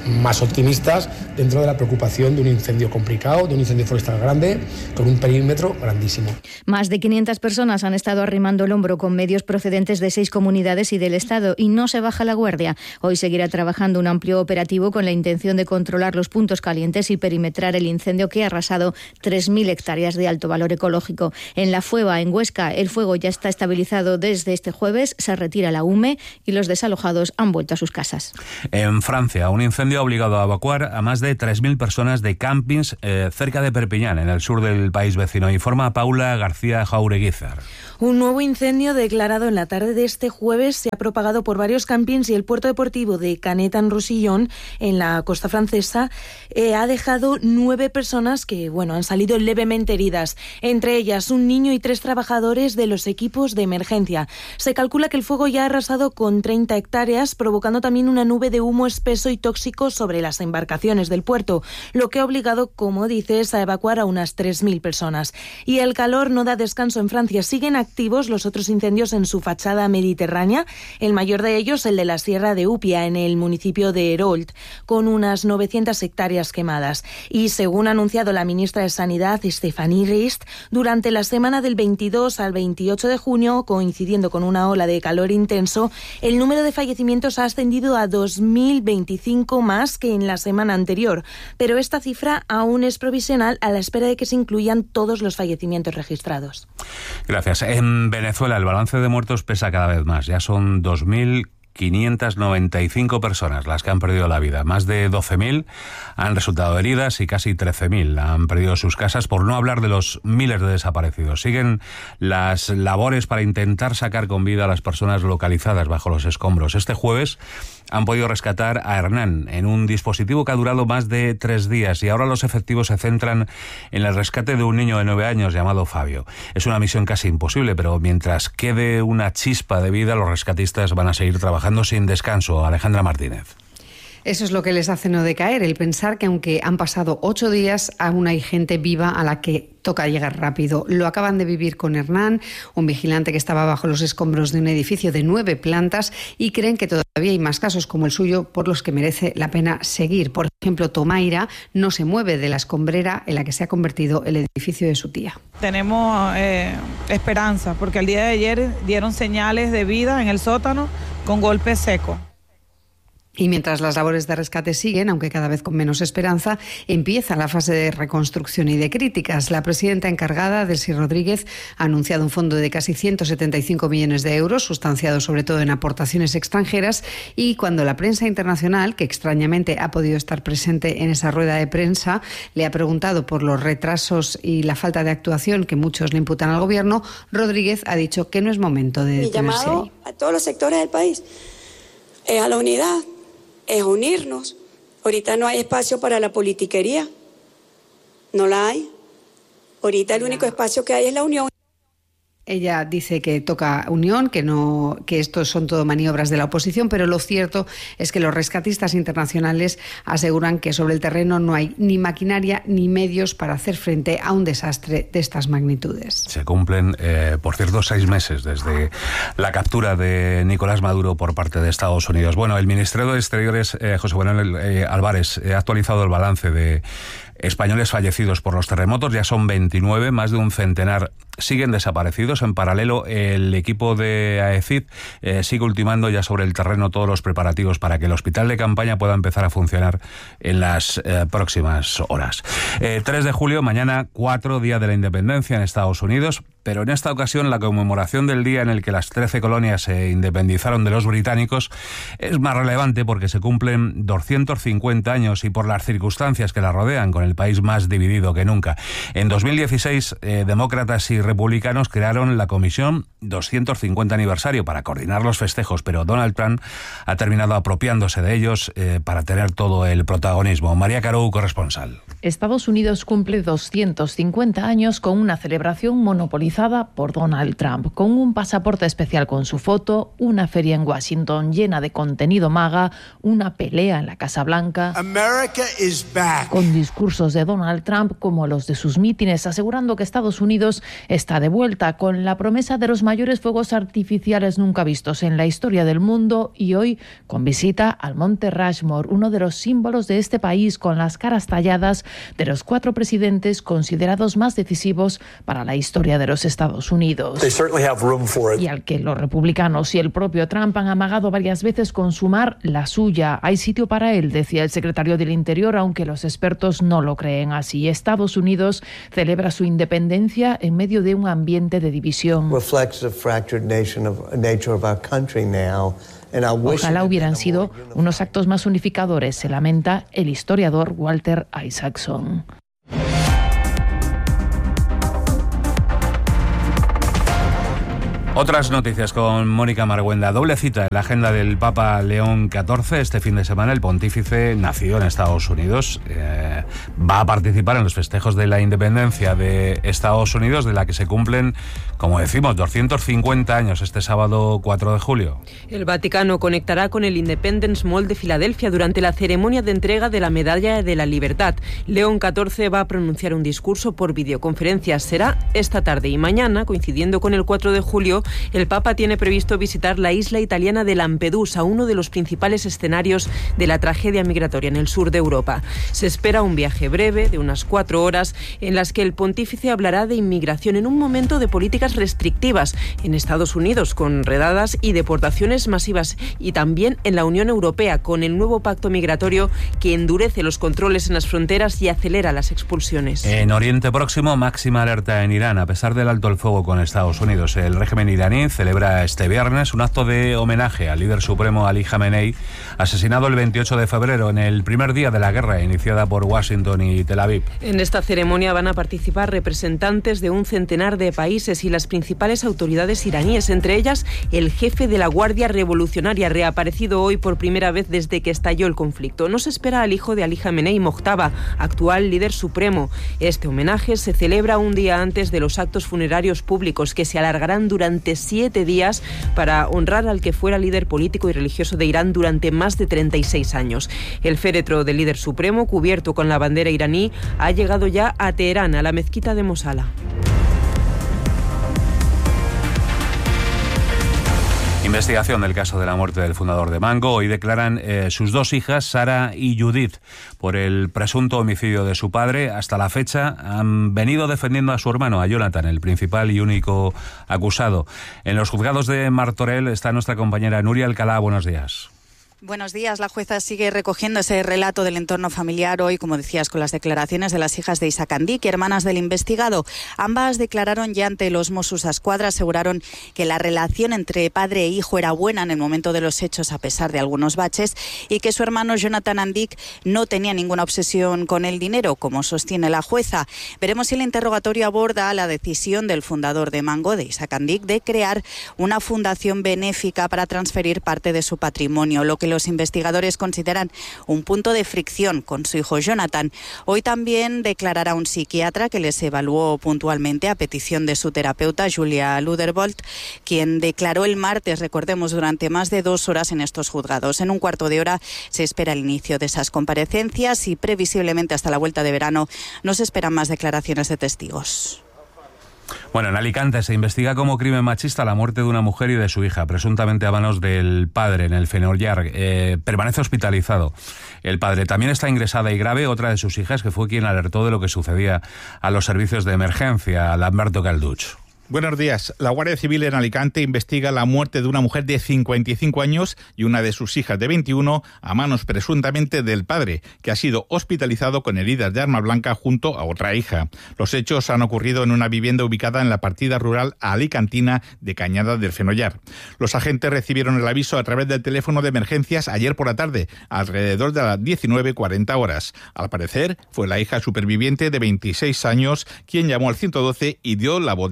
más optimistas dentro de la preocupación de un incendio complicado, de un incendio forestal grande, con un perímetro grandísimo. Más de quinientas personas han estado arrimando el hombro con medios procedentes de seis comunidades y del Estado y no se baja la guardia. Hoy seguirá trabajando un amplio operativo con la intención de controlar los puntos calientes y perimetrar el incendio que ha arrasado tres mil hectáreas de alto valor ecológico. En La Fueva, en Huesca, el fuego ya está estabilizado desde este jueves, se retira la hume y los desalojados han vuelto a sus casas. En Francia, un incendio ha obligado a evacuar a más de tres mil personas de campings eh, cerca de Perpiñán, en el sur del país vecino. Informa Paula García Jaureguizar. Un nuevo incendio declarado en la tarde de este jueves se ha propagado por varios campings y el puerto deportivo de Canet-en-Roussillon, en la costa francesa, eh, ha dejado nueve personas que, bueno, han salido levemente heridas. Entre ellas, un niño y tres trabajadores de los equipos de emergencia. Se calcula que el fuego ya ha arrasado con treinta hectáreas, provocando también una nube de humo espeso y tóxico sobre las embarcaciones del puerto, lo que ha obligado, como dices, a evacuar a unas tres mil personas. Y el calor no da descanso en Francia. Siguen activos los otros incendios en su fachada mediterránea, el mayor de ellos el de la Sierra de Upia, en el municipio de Herold, con unas novecientas hectáreas quemadas. Y según ha anunciado la ministra de Sanidad, Stéphanie Rist, durante la semana del veintidós al veintiocho de junio, coincidiendo con una ola de calor intenso, el número de fallecimientos ha ascendido a dos mil veinticinco más que en la semana anterior. Pero esta cifra aún es provisional a la espera de que se incluyan todos los fallecimientos registrados. Gracias. En Venezuela el balance de muertos pesa cada vez más. Ya son dos mil quinientas noventa y cinco personas las que han perdido la vida. Más de doce mil han resultado heridas y casi trece mil han perdido sus casas, por no hablar de los miles de desaparecidos. Siguen las labores para intentar sacar con vida a las personas localizadas bajo los escombros. Este jueves han podido rescatar a Hernán en un dispositivo que ha durado más de tres días y ahora los efectivos se centran en el rescate de un niño de nueve años llamado Fabio. Es una misión casi imposible, pero mientras quede una chispa de vida, los rescatistas van a seguir trabajando sin descanso. Alejandra Martínez. Eso es lo que les hace no decaer, el pensar que aunque han pasado ocho días, aún hay gente viva a la que toca llegar rápido. Lo acaban de vivir con Hernán, un vigilante que estaba bajo los escombros de un edificio de nueve plantas, y creen que todavía hay más casos como el suyo por los que merece la pena seguir. Por ejemplo, Tomaira no se mueve de la escombrera en la que se ha convertido el edificio de su tía. Tenemos eh, esperanza, porque el día de ayer dieron señales de vida en el sótano con golpe seco. Y mientras las labores de rescate siguen, aunque cada vez con menos esperanza, empieza la fase de reconstrucción y de críticas. La presidenta encargada, Delcy Rodríguez, ha anunciado un fondo de casi ciento setenta y cinco millones de euros, sustanciado sobre todo en aportaciones extranjeras, y cuando la prensa internacional, que extrañamente ha podido estar presente en esa rueda de prensa, le ha preguntado por los retrasos y la falta de actuación que muchos le imputan al Gobierno, Rodríguez ha dicho que no es momento de detenerse. Mi llamado ahí. a todos los sectores del país es a la unidad, es unirnos. Ahorita no hay espacio para la politiquería, no la hay. Ahorita el único espacio que hay es la unión. Ella dice que toca unión, que no, que estos son todo maniobras de la oposición, pero lo cierto es que los rescatistas internacionales aseguran que sobre el terreno no hay ni maquinaria ni medios para hacer frente a un desastre de estas magnitudes. Se cumplen, eh, por cierto, seis meses desde la captura de Nicolás Maduro por parte de Estados Unidos. Bueno, el Ministerio de Exteriores, eh, José Manuel eh, Álvarez, eh, ha actualizado el balance de españoles fallecidos por los terremotos. Ya son veintinueve, más de un centenar siguen desaparecidos. En paralelo, el equipo de AECID eh, sigue ultimando ya sobre el terreno todos los preparativos para que el hospital de campaña pueda empezar a funcionar en las eh, próximas horas. Eh, tres de julio, mañana cuatro, Día de la Independencia en Estados Unidos, pero en esta ocasión la conmemoración del día en el que las trece colonias se independizaron de los británicos es más relevante porque se cumplen doscientos cincuenta años y por las circunstancias que la rodean, con el país más dividido que nunca. En dos mil dieciséis, eh, demócratas y republicanos crearon la Comisión doscientos cincuenta aniversario para coordinar los festejos, pero Donald Trump ha terminado apropiándose de ellos eh, para tener todo el protagonismo. María Carou, corresponsal. Estados Unidos cumple doscientos cincuenta años con una celebración monopolizada protagonizada por Donald Trump, con un pasaporte especial con su foto, una feria en Washington llena de contenido MAGA, una pelea en la Casa Blanca, America is back. Con discursos de Donald Trump como los de sus mítines, asegurando que Estados Unidos está de vuelta, con la promesa de los mayores fuegos artificiales nunca vistos en la historia del mundo, y hoy con visita al Monte Rushmore, uno de los símbolos de este país, con las caras talladas de los cuatro presidentes considerados más decisivos para la historia de los Estados Unidos. Y al que los republicanos y el propio Trump han amagado varias veces con sumar la suya. Hay sitio para él, decía el secretario del Interior, aunque los expertos no lo creen así. Estados Unidos celebra su independencia en medio de un ambiente de división. Ojalá hubieran sido unos actos más unificadores, se lamenta el historiador Walter Isaacson. Otras noticias con Mónica Marguenda. Doble cita en la agenda del Papa León catorce. Este fin de semana el pontífice nació en Estados Unidos. Eh, va a participar en los festejos de la independencia de Estados Unidos, de la que se cumplen, como decimos, doscientos cincuenta años este sábado cuatro de julio. El Vaticano conectará con el Independence Mall de Filadelfia durante la ceremonia de entrega de la Medalla de la Libertad. León catorce va a pronunciar un discurso por videoconferencia. Será esta tarde y mañana, coincidiendo con el cuatro de julio, el Papa tiene previsto visitar la isla italiana de Lampedusa, uno de los principales escenarios de la tragedia migratoria en el sur de Europa. Se espera un viaje breve de unas cuatro horas en las que el pontífice hablará de inmigración en un momento de políticas restrictivas en Estados Unidos, con redadas y deportaciones masivas, y también en la Unión Europea, con el nuevo pacto migratorio que endurece los controles en las fronteras y acelera las expulsiones. En Oriente Próximo, máxima alerta en Irán. A pesar del alto el fuego con Estados Unidos, el régimen iraní celebra este viernes un acto de homenaje al líder supremo Ali Khamenei, asesinado el veintiocho de febrero, en el primer día de la guerra iniciada por Washington y Tel Aviv. En esta ceremonia van a participar representantes de un centenar de países y las principales autoridades iraníes, entre ellas el jefe de la Guardia Revolucionaria, reaparecido hoy por primera vez desde que estalló el conflicto. No se espera al hijo de Ali Khamenei, Mojtaba, actual líder supremo. Este homenaje se celebra un día antes de los actos funerarios públicos, que se alargarán durante siete días para honrar al que fuera líder político y religioso de Irán durante más de treinta y seis años. El féretro del líder supremo, cubierto con la bandera iraní, ha llegado ya a Teherán, a la mezquita de Mosala. Investigación del caso de la muerte del fundador de Mango. Hoy declaran eh, sus dos hijas, Sara y Judith, por el presunto homicidio de su padre. Hasta la fecha han venido defendiendo a su hermano, a Jonathan, el principal y único acusado. En los juzgados de Martorell está nuestra compañera Nuria Alcalá. Buenos días. Buenos días. La jueza sigue recogiendo ese relato del entorno familiar hoy, como decías, con las declaraciones de las hijas de Isaac Andic, hermanas del investigado. Ambas declararon ya ante los Mossos Escuadra, aseguraron que la relación entre padre e hijo era buena en el momento de los hechos, a pesar de algunos baches, y que su hermano Jonathan Andic no tenía ninguna obsesión con el dinero, como sostiene la jueza. Veremos si el interrogatorio aborda la decisión del fundador de Mango, de Isaac Andic, de crear una fundación benéfica para transferir parte de su patrimonio, lo que los investigadores consideran un punto de fricción con su hijo Jonathan. Hoy también declarará un psiquiatra que les evaluó puntualmente a petición de su terapeuta, Julia Luderbolt, quien declaró el martes, recordemos, durante más de dos horas en estos juzgados. En un cuarto de hora se espera el inicio de esas comparecencias y previsiblemente hasta la vuelta de verano no se esperan más declaraciones de testigos. Bueno, en Alicante se investiga como crimen machista la muerte de una mujer y de su hija, presuntamente a manos del padre en el Fenollar. Eh, permanece hospitalizado. El padre también está ingresada y grave otra de sus hijas, que fue quien alertó de lo que sucedía a los servicios de emergencia, a Lamberto Calduch. Buenos días. La Guardia Civil en Alicante investiga la muerte de una mujer de cincuenta y cinco años y una de sus hijas de veintiuno a manos presuntamente del padre, que ha sido hospitalizado con heridas de arma blanca junto a otra hija. Los hechos han ocurrido en una vivienda ubicada en la partida rural alicantina de Cañada del Fenollar. Los agentes recibieron el aviso a través del teléfono de emergencias ayer por la tarde, alrededor de las diecinueve cuarenta horas. Al parecer, fue la hija superviviente de veintiséis años quien llamó al ciento doce y dio la voz de alarma.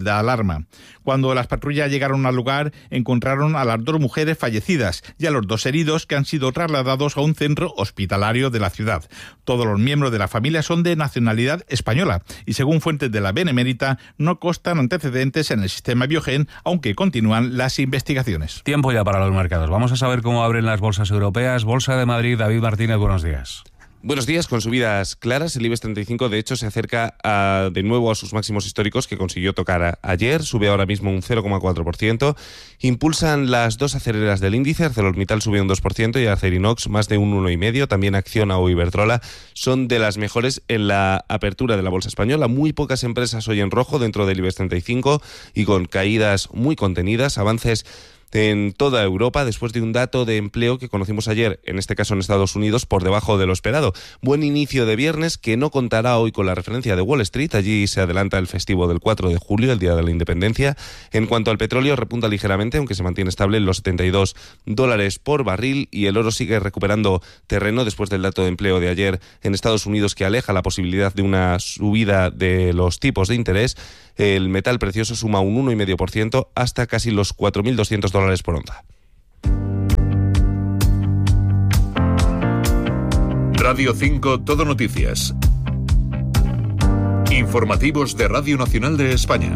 alarma. Cuando las patrullas llegaron al lugar, encontraron a las dos mujeres fallecidas y a los dos heridos que han sido trasladados a un centro hospitalario de la ciudad. Todos los miembros de la familia son de nacionalidad española y, según fuentes de la Benemérita, no constan antecedentes en el sistema Biogen, aunque continúan las investigaciones. Tiempo ya para los mercados. Vamos a saber cómo abren las bolsas europeas. Bolsa de Madrid, David Martínez, buenos días. Buenos días, con subidas claras. El IBEX treinta y cinco, de hecho, se acerca a, de nuevo a sus máximos históricos que consiguió tocar a, ayer. Sube ahora mismo un cero coma cuatro por ciento. Impulsan las dos aceleras del índice. ArcelorMittal sube un dos por ciento y Acerinox más de un uno coma cinco por ciento. También Acciona o Iberdrola son de las mejores en la apertura de la bolsa española. Muy pocas empresas hoy en rojo dentro del IBEX treinta y cinco y con caídas muy contenidas. Avances en toda Europa después de un dato de empleo que conocimos ayer, en este caso en Estados Unidos, por debajo de lo esperado. Buen inicio de viernes que no contará hoy con la referencia de Wall Street. Allí se adelanta el festivo del cuatro de julio, el Día de la Independencia. En cuanto al petróleo, repunta ligeramente, aunque se mantiene estable en los setenta y dos dólares por barril, y el oro sigue recuperando terreno después del dato de empleo de ayer en Estados Unidos, que aleja la posibilidad de una subida de los tipos de interés. El metal precioso suma un uno coma cinco por ciento hasta casi los cuatro mil doscientos dólares por onza. Radio cinco Todo Noticias. Informativos de Radio Nacional de España.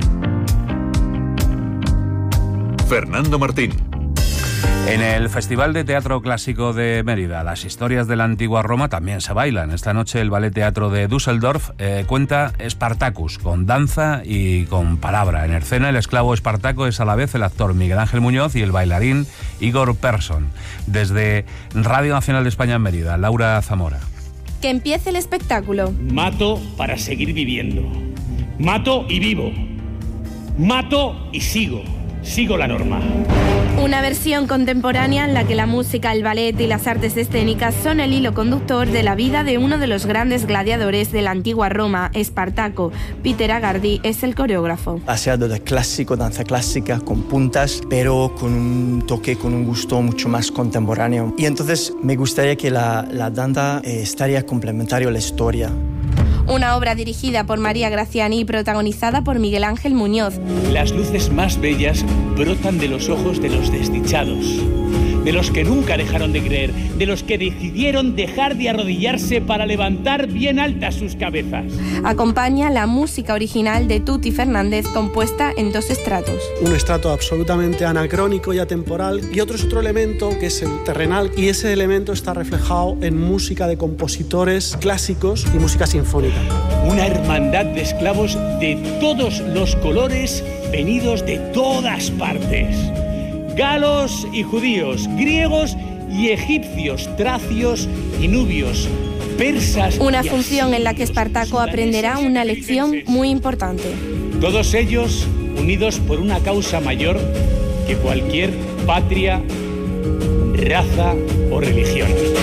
Fernando Martín. En el Festival de Teatro Clásico de Mérida, las historias de la antigua Roma también se bailan. Esta noche el Ballet Teatro de Düsseldorf eh, cuenta Spartacus, con danza y con palabra. En escena, el esclavo Espartaco es a la vez el actor Miguel Ángel Muñoz y el bailarín Igor Persson. Desde Radio Nacional de España en Mérida, Laura Zamora. Que empiece el espectáculo. Mato para seguir viviendo. Mato y vivo. Mato y sigo. Sigo la norma. Una versión contemporánea en la que la música, el ballet y las artes escénicas son el hilo conductor de la vida de uno de los grandes gladiadores de la antigua Roma, Espartaco. Peter Agardi es el coreógrafo. Paseado de clásico, danza clásica, con puntas, pero con un toque, con un gusto mucho más contemporáneo. Y entonces me gustaría que la, la danza eh, estaría complementario a la historia. Una obra dirigida por María Graziani y protagonizada por Miguel Ángel Muñoz. Las luces más bellas brotan de los ojos de los desdichados, de los que nunca dejaron de creer, de los que decidieron dejar de arrodillarse para levantar bien altas sus cabezas. Acompaña la música original de Tuti Fernández, compuesta en dos estratos. Un estrato absolutamente anacrónico y atemporal, y otro es otro elemento que es el terrenal, y ese elemento está reflejado en música de compositores clásicos y música sinfónica. Una hermandad de esclavos de todos los colores, venidos de todas partes. Galos y judíos, griegos y egipcios, tracios y nubios, persas. Una función en la que Espartaco aprenderá una lección muy importante. Todos ellos unidos por una causa mayor que cualquier patria, raza o religión.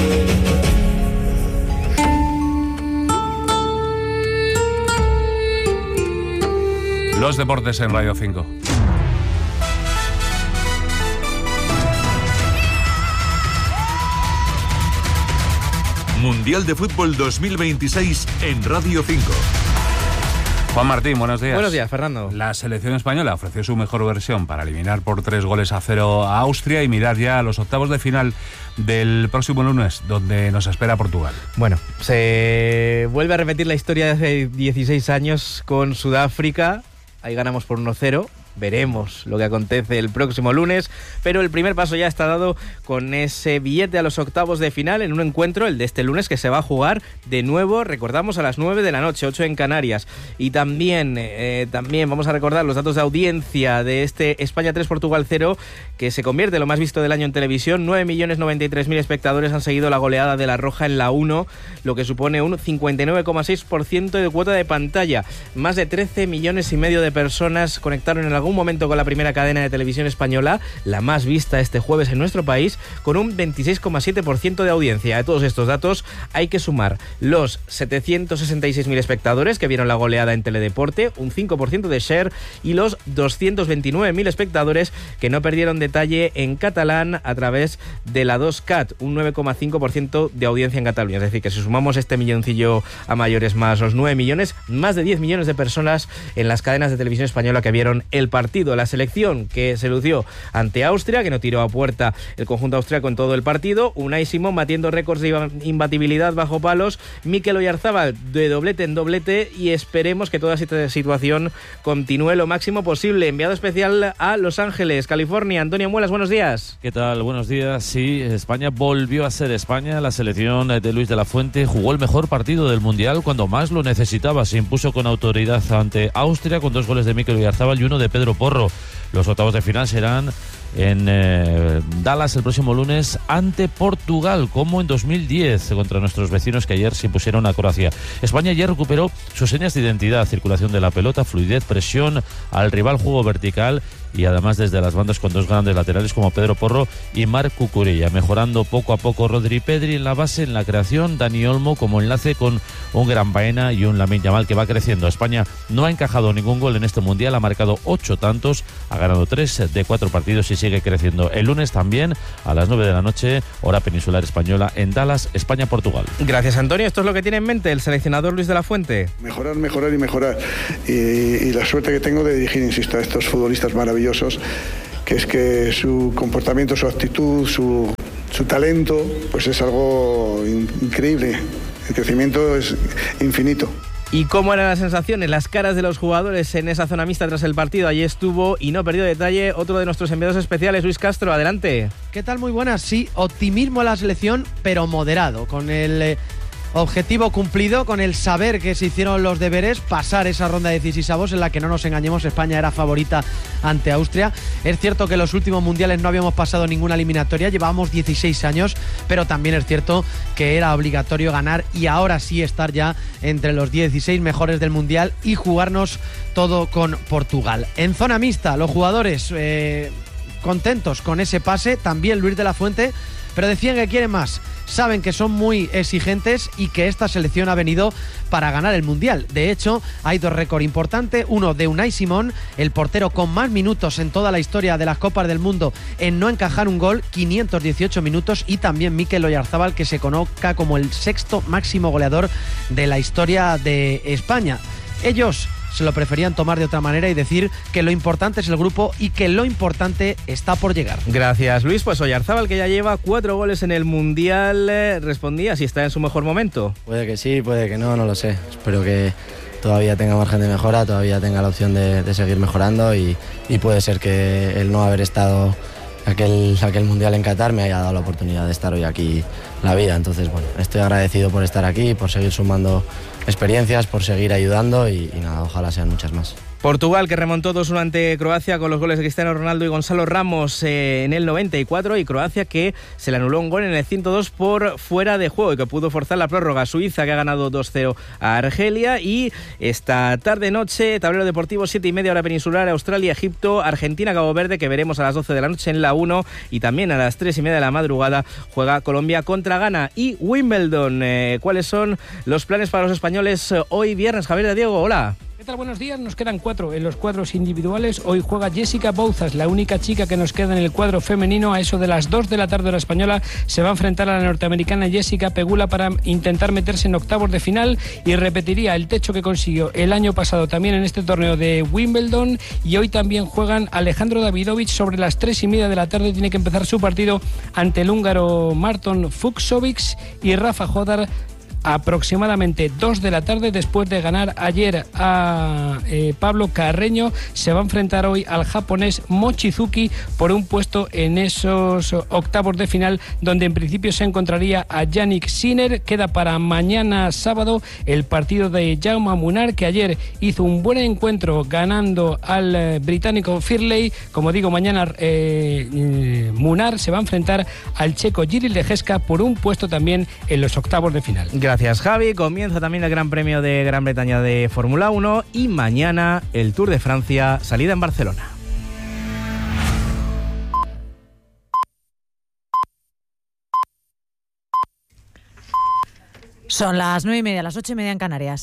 Los deportes en Radio cinco. Mundial de Fútbol dos mil veintiséis en Radio cinco. Juan Martín, buenos días. Buenos días, Fernando. La selección española ofreció su mejor versión para eliminar por tres goles a cero a Austria y mirar ya a los octavos de final del próximo lunes, donde nos espera Portugal. Bueno, se vuelve a repetir la historia de hace dieciséis años con Sudáfrica. Ahí ganamos por uno cero. Veremos lo que acontece el próximo lunes, pero el primer paso ya está dado con ese billete a los octavos de final en un encuentro, el de este lunes, que se va a jugar de nuevo, recordamos, a las nueve de la noche, ocho en Canarias. Y también, eh, también vamos a recordar los datos de audiencia de este España tres, Portugal cero, que se convierte en lo más visto del año en televisión. nueve millones noventa y tres mil espectadores han seguido la goleada de la Roja en la uno, lo que supone un cincuenta y nueve coma seis por ciento de cuota de pantalla. Más de trece millones y medio de personas conectaron en algún momento con la primera cadena de televisión española, la más vista este jueves en nuestro país, con un veintiséis coma siete por ciento de audiencia. De todos estos datos hay que sumar los setecientos sesenta y seis mil espectadores que vieron la goleada en Teledeporte, un cinco por ciento de share, y los doscientos veintinueve mil espectadores que no perdieron detalle en catalán a través de la dos Cat, un nueve coma cinco por ciento de audiencia en Cataluña. Es decir, que si sumamos este milloncillo a mayores más los nueve millones, más de diez millones de personas en las cadenas de televisión española que vieron el partido. partido. La selección que se lució ante Austria, que no tiró a puerta el conjunto austríaco en todo el partido. Unai Simón batiendo récords de imbatibilidad bajo palos. Mikel Oyarzábal de doblete en doblete, y esperemos que toda esta situación continúe lo máximo posible. Enviado especial a Los Ángeles, California, Antonio Muelas, buenos días. ¿Qué tal? Buenos días. Sí, España volvió a ser España. La selección de Luis de la Fuente jugó el mejor partido del Mundial cuando más lo necesitaba. Se impuso con autoridad ante Austria con dos goles de Mikel Oyarzábal y uno de Pedro Porro. Los octavos de final serán en eh, Dallas el próximo lunes ante Portugal, como en dos mil diez contra nuestros vecinos que ayer se impusieron a Croacia. España ayer recuperó sus señas de identidad: circulación de la pelota, fluidez, presión al rival, juego vertical, y además desde las bandas con dos grandes laterales como Pedro Porro y Marc Cucurella, mejorando poco a poco Rodri Pedri en la base, en la creación, Dani Olmo como enlace con un Gran Baena y un Lamine Yamal que va creciendo. España no ha encajado ningún gol en este Mundial, ha marcado ocho tantos, ha ganado tres de cuatro partidos y sigue creciendo. El lunes también a las nueve de la noche, hora peninsular española, en Dallas, España-Portugal. Gracias, Antonio. Esto es lo que tiene en mente el seleccionador Luis de la Fuente. Mejorar, mejorar y mejorar. Y, y la suerte que tengo de dirigir, insisto, a estos futbolistas maravillosos, que es que su comportamiento, su actitud, su, su talento, pues es algo increíble. El crecimiento es infinito. ¿Y cómo eran las sensaciones, las caras de los jugadores en esa zona mixta tras el partido? Allí estuvo y no perdió detalle otro de nuestros enviados especiales, Luis Castro, adelante. ¿Qué tal? Muy buenas. Sí, optimismo a la selección, pero moderado, con el eh, objetivo cumplido, con el saber que se hicieron los deberes, pasar esa ronda de dieciseisavos en la que, no nos engañemos, España era favorita ante Austria. Es cierto que en los últimos mundiales no habíamos pasado ninguna eliminatoria, llevábamos dieciséis años, pero también es cierto que era obligatorio ganar y ahora sí estar ya entre los dieciséis mejores del mundial y jugarnos todo con Portugal. En zona mixta, los jugadores eh, contentos con ese pase, también Luis de la Fuente, pero decían que quieren más. Saben que son muy exigentes y que esta selección ha venido para ganar el Mundial. De hecho, hay dos récords importantes. Uno de Unai Simón, el portero con más minutos en toda la historia de las Copas del Mundo en no encajar un gol, quinientos dieciocho minutos. Y también Mikel Oyarzábal, que se coloca como el sexto máximo goleador de la historia de España. Ellos se lo preferían tomar de otra manera y decir que lo importante es el grupo y que lo importante está por llegar. Gracias, Luis. Pues Oyarzábal, que ya lleva cuatro goles en el Mundial, eh, respondía si está en su mejor momento. Puede que sí, puede que no, no lo sé. Espero que todavía tenga margen de mejora, todavía tenga la opción de, de seguir mejorando y, y puede ser que el no haber estado aquel, aquel Mundial en Qatar me haya dado la oportunidad de estar hoy aquí la vida. Entonces, bueno, estoy agradecido por estar aquí, por seguir sumando experiencias, por seguir ayudando y, y nada, ojalá sean muchas más. Portugal, que remontó dos uno ante Croacia con los goles de Cristiano Ronaldo y Gonzalo Ramos eh, en el noventa y cuatro, y Croacia, que se le anuló un gol en el ciento dos por fuera de juego y que pudo forzar la prórroga. Suiza, que ha ganado dos cero a Argelia, y esta tarde-noche, tablero deportivo, siete y media hora peninsular, Australia, Egipto, Argentina, Cabo Verde, que veremos a las doce de la noche en la uno, y también a las tres y media de la madrugada juega Colombia contra Ghana. Y Wimbledon, eh, ¿cuáles son los planes para los españoles hoy viernes? Javier de Diego, hola. ¿Qué tal? Buenos días. Nos quedan cuatro en los cuadros individuales. Hoy juega Jessica Bouzas, la única chica que nos queda en el cuadro femenino. A eso de las dos de la tarde hora española se va a enfrentar a la norteamericana Jessica Pegula para intentar meterse en octavos de final y repetiría el techo que consiguió el año pasado también en este torneo de Wimbledon. Y hoy también juegan Alejandro Davidovich sobre las tres y media de la tarde. Tiene que empezar su partido ante el húngaro Marton Fucsovic, y Rafa Jodar aproximadamente dos de la tarde, después de ganar ayer a eh, Pablo Carreño. Se va a enfrentar hoy al japonés Mochizuki por un puesto en esos octavos de final, donde en principio se encontraría a Yannick Sinner. Queda para mañana sábado el partido de Jaume Munar, que ayer hizo un buen encuentro ganando al eh, británico Firley. Como digo, mañana eh, eh, Munar se va a enfrentar al checo Jiril de Gesca por un puesto también en los octavos de final. Gracias, Javi. Comienza también el Gran Premio de Gran Bretaña de Fórmula uno y mañana el Tour de Francia, salida en Barcelona. Son las nueve y media, las ocho y media en Canarias.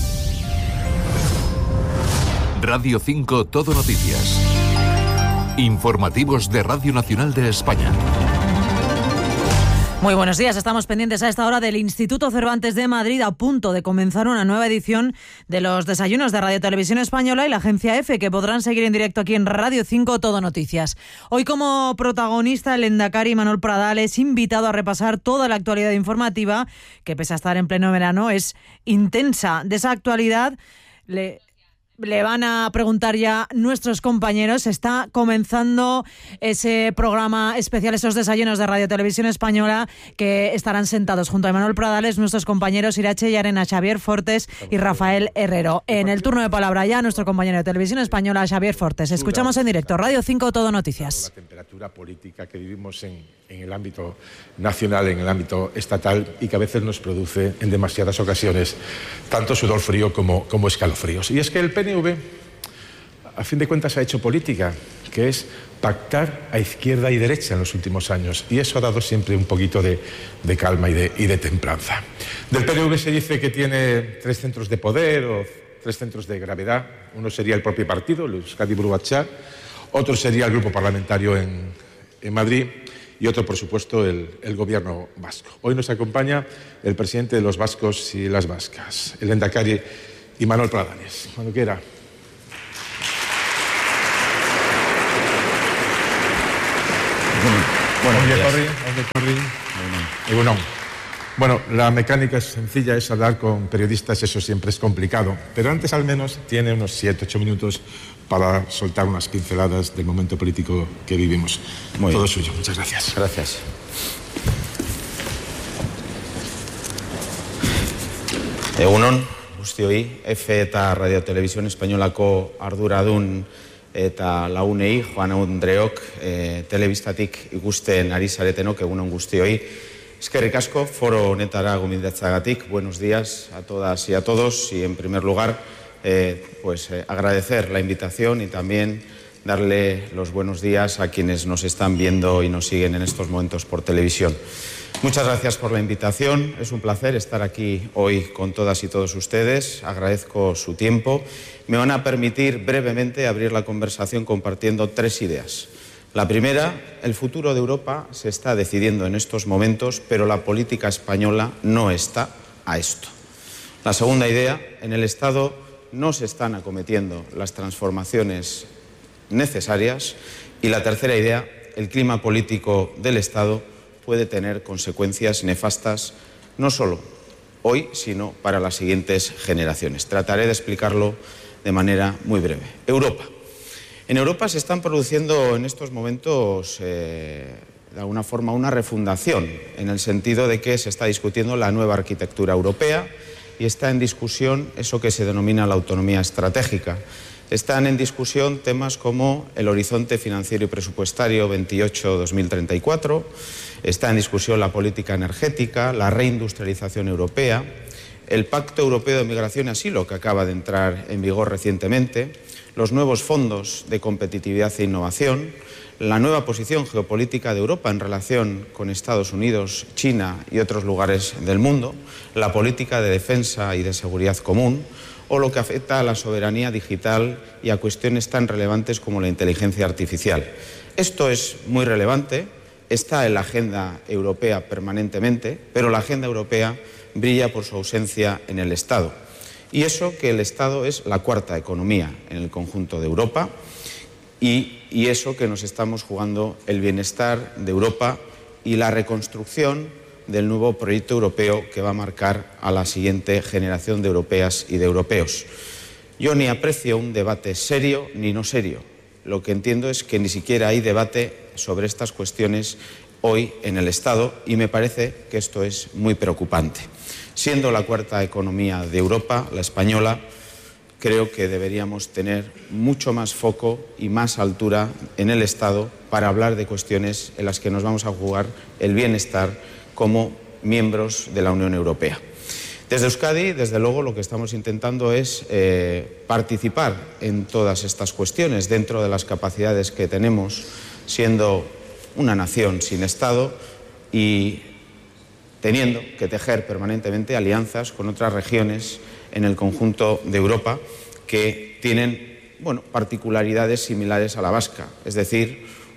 Radio cinco Todo Noticias. Informativos de Radio Nacional de España. Muy buenos días, estamos pendientes a esta hora del Instituto Cervantes de Madrid, a punto de comenzar una nueva edición de los desayunos de Radio Televisión Española y la agencia EFE, que podrán seguir en directo aquí en Radio cinco Todo Noticias. Hoy, como protagonista, el lehendakari Manuel Pradales, invitado a repasar toda la actualidad informativa, que pese a estar en pleno verano es intensa. De esa actualidad le... Le van a preguntar ya nuestros compañeros. Está comenzando ese programa especial, esos desayunos de Radio Televisión Española, que estarán sentados junto a Manuel Pradales nuestros compañeros Irache Yarena, Xavier Fortes y Rafael Herrero. En el turno de palabra ya nuestro compañero de Televisión Española, Xavier Fortes. Escuchamos en directo Radio cinco Todo Noticias. La temperatura política que vivimos en, en el ámbito nacional, en el ámbito estatal, y que a veces nos produce en demasiadas ocasiones tanto sudor frío como, como escalofríos. Y es que el P N V, a fin de cuentas, ha hecho política, que es pactar a izquierda y derecha en los últimos años, y eso ha dado siempre un poquito de, de calma y de, y de templanza. Del P N V se dice que tiene tres centros de poder o tres centros de gravedad. Uno sería el propio partido, el Euskadi Buru Batzar, otro sería el grupo parlamentario en, en Madrid y otro, por supuesto, el, el gobierno vasco. Hoy nos acompaña el presidente de los vascos y las vascas, el lehendakari y Manuel Pradales. Cuando quiera. Bueno, bueno, bueno, la mecánica es sencilla, es hablar con periodistas, eso siempre es complicado. Pero antes, al menos, tiene unos siete, ocho minutos para soltar unas pinceladas del momento político que vivimos. Muy Todo bien. Suyo. Muchas gracias. Gracias. Egunon. Guztioi, EFE eta Radio Televisión Espainolako arduradun eta lagunei, Juan Andreok, e, telebistatik ikusten ari zaretenok, egunon guztioi. Eskerrik asko, foro honetara gomendatzagatik. Buenos días a todas y a todos. Y en primer lugar, eh, pues eh, agradecer la invitación y también darle los buenos días a quienes nos están viendo y nos siguen en estos momentos por televisión. Muchas gracias por la invitación. Es un placer estar aquí hoy con todas y todos ustedes. Agradezco su tiempo. Me van a permitir brevemente abrir la conversación compartiendo tres ideas. La primera, el futuro de Europa se está decidiendo en estos momentos, pero la política española no está a esto. La segunda idea, en el Estado no se están acometiendo las transformaciones necesarias. Y la tercera idea, el clima político del Estado puede tener consecuencias nefastas no solo hoy, sino para las siguientes generaciones. Trataré de explicarlo de manera muy breve. Europa. En Europa se están produciendo en estos momentos, eh, de alguna forma, una refundación, en el sentido de que se está discutiendo la nueva arquitectura europea y está en discusión eso que se denomina la autonomía estratégica. Están en discusión temas como el horizonte financiero y presupuestario veintiocho dos mil treinta y cuatro, está en discusión la política energética, la reindustrialización europea, el Pacto Europeo de Migración y Asilo, que acaba de entrar en vigor recientemente, los nuevos fondos de competitividad e innovación, la nueva posición geopolítica de Europa en relación con Estados Unidos, China y otros lugares del mundo, la política de defensa y de seguridad común, o lo que afecta a la soberanía digital y a cuestiones tan relevantes como la inteligencia artificial. Esto es muy relevante, está en la agenda europea permanentemente, pero la agenda europea brilla por su ausencia en el Estado. Y eso que el Estado es la cuarta economía en el conjunto de Europa y, y eso que nos estamos jugando el bienestar de Europa y la reconstrucción del nuevo proyecto europeo que va a marcar a la siguiente generación de europeas y de europeos. Yo ni aprecio un debate serio ni no serio. Lo que entiendo es que ni siquiera hay debate sobre estas cuestiones hoy en el Estado y me parece que esto es muy preocupante. Siendo la cuarta economía de Europa, la española, creo que deberíamos tener mucho más foco y más altura en el Estado para hablar de cuestiones en las que nos vamos a jugar el bienestar como miembros de la Unión Europea. Desde Euskadi, desde luego, lo que estamos intentando es eh, participar en todas estas cuestiones dentro de las capacidades que tenemos, siendo una nación sin Estado y teniendo que tejer permanentemente alianzas con otras regiones en el conjunto de Europa que tienen, bueno, particularidades similares a la vasca, es decir,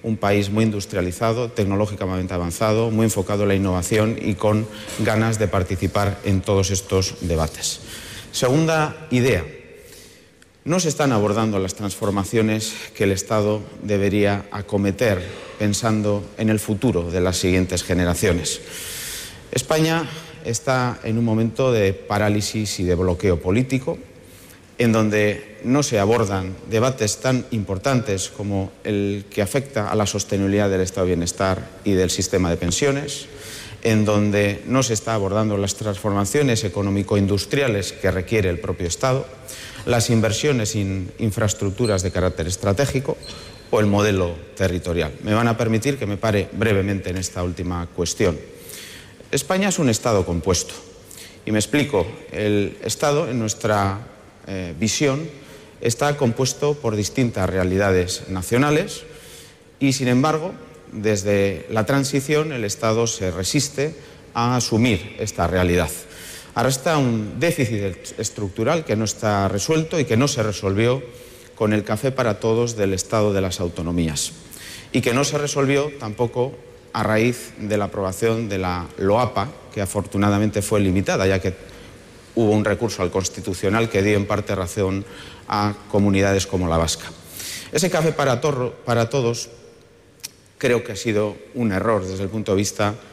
un país muy industrializado, tecnológicamente avanzado, muy enfocado en la innovación y con ganas de participar en todos estos debates. Segunda idea. No se están abordando las transformaciones que el Estado debería acometer pensando en el futuro de las siguientes generaciones. España está en un momento de parálisis y de bloqueo político, en donde no se abordan debates tan importantes como el que afecta a la sostenibilidad del estado de bienestar y del sistema de pensiones, en donde no se está abordando las transformaciones económico-industriales que requiere el propio Estado, las inversiones en infraestructuras de carácter estratégico o el modelo territorial. Me van a permitir que me pare brevemente en esta última cuestión. España es un Estado compuesto. Y me explico. El Estado, en nuestra eh, visión, está compuesto por distintas realidades nacionales y, sin embargo, desde la transición el Estado se resiste a asumir esta realidad. Arrastra un déficit estructural que no está resuelto y que no se resolvió con el café para todos del Estado de las autonomías y que no se resolvió tampoco a raíz de la aprobación de la LOAPA, que afortunadamente fue limitada, ya que hubo un recurso al Constitucional que dio en parte razón a comunidades como la vasca. Ese café para, torro, para todos creo que ha sido un error desde el punto de vista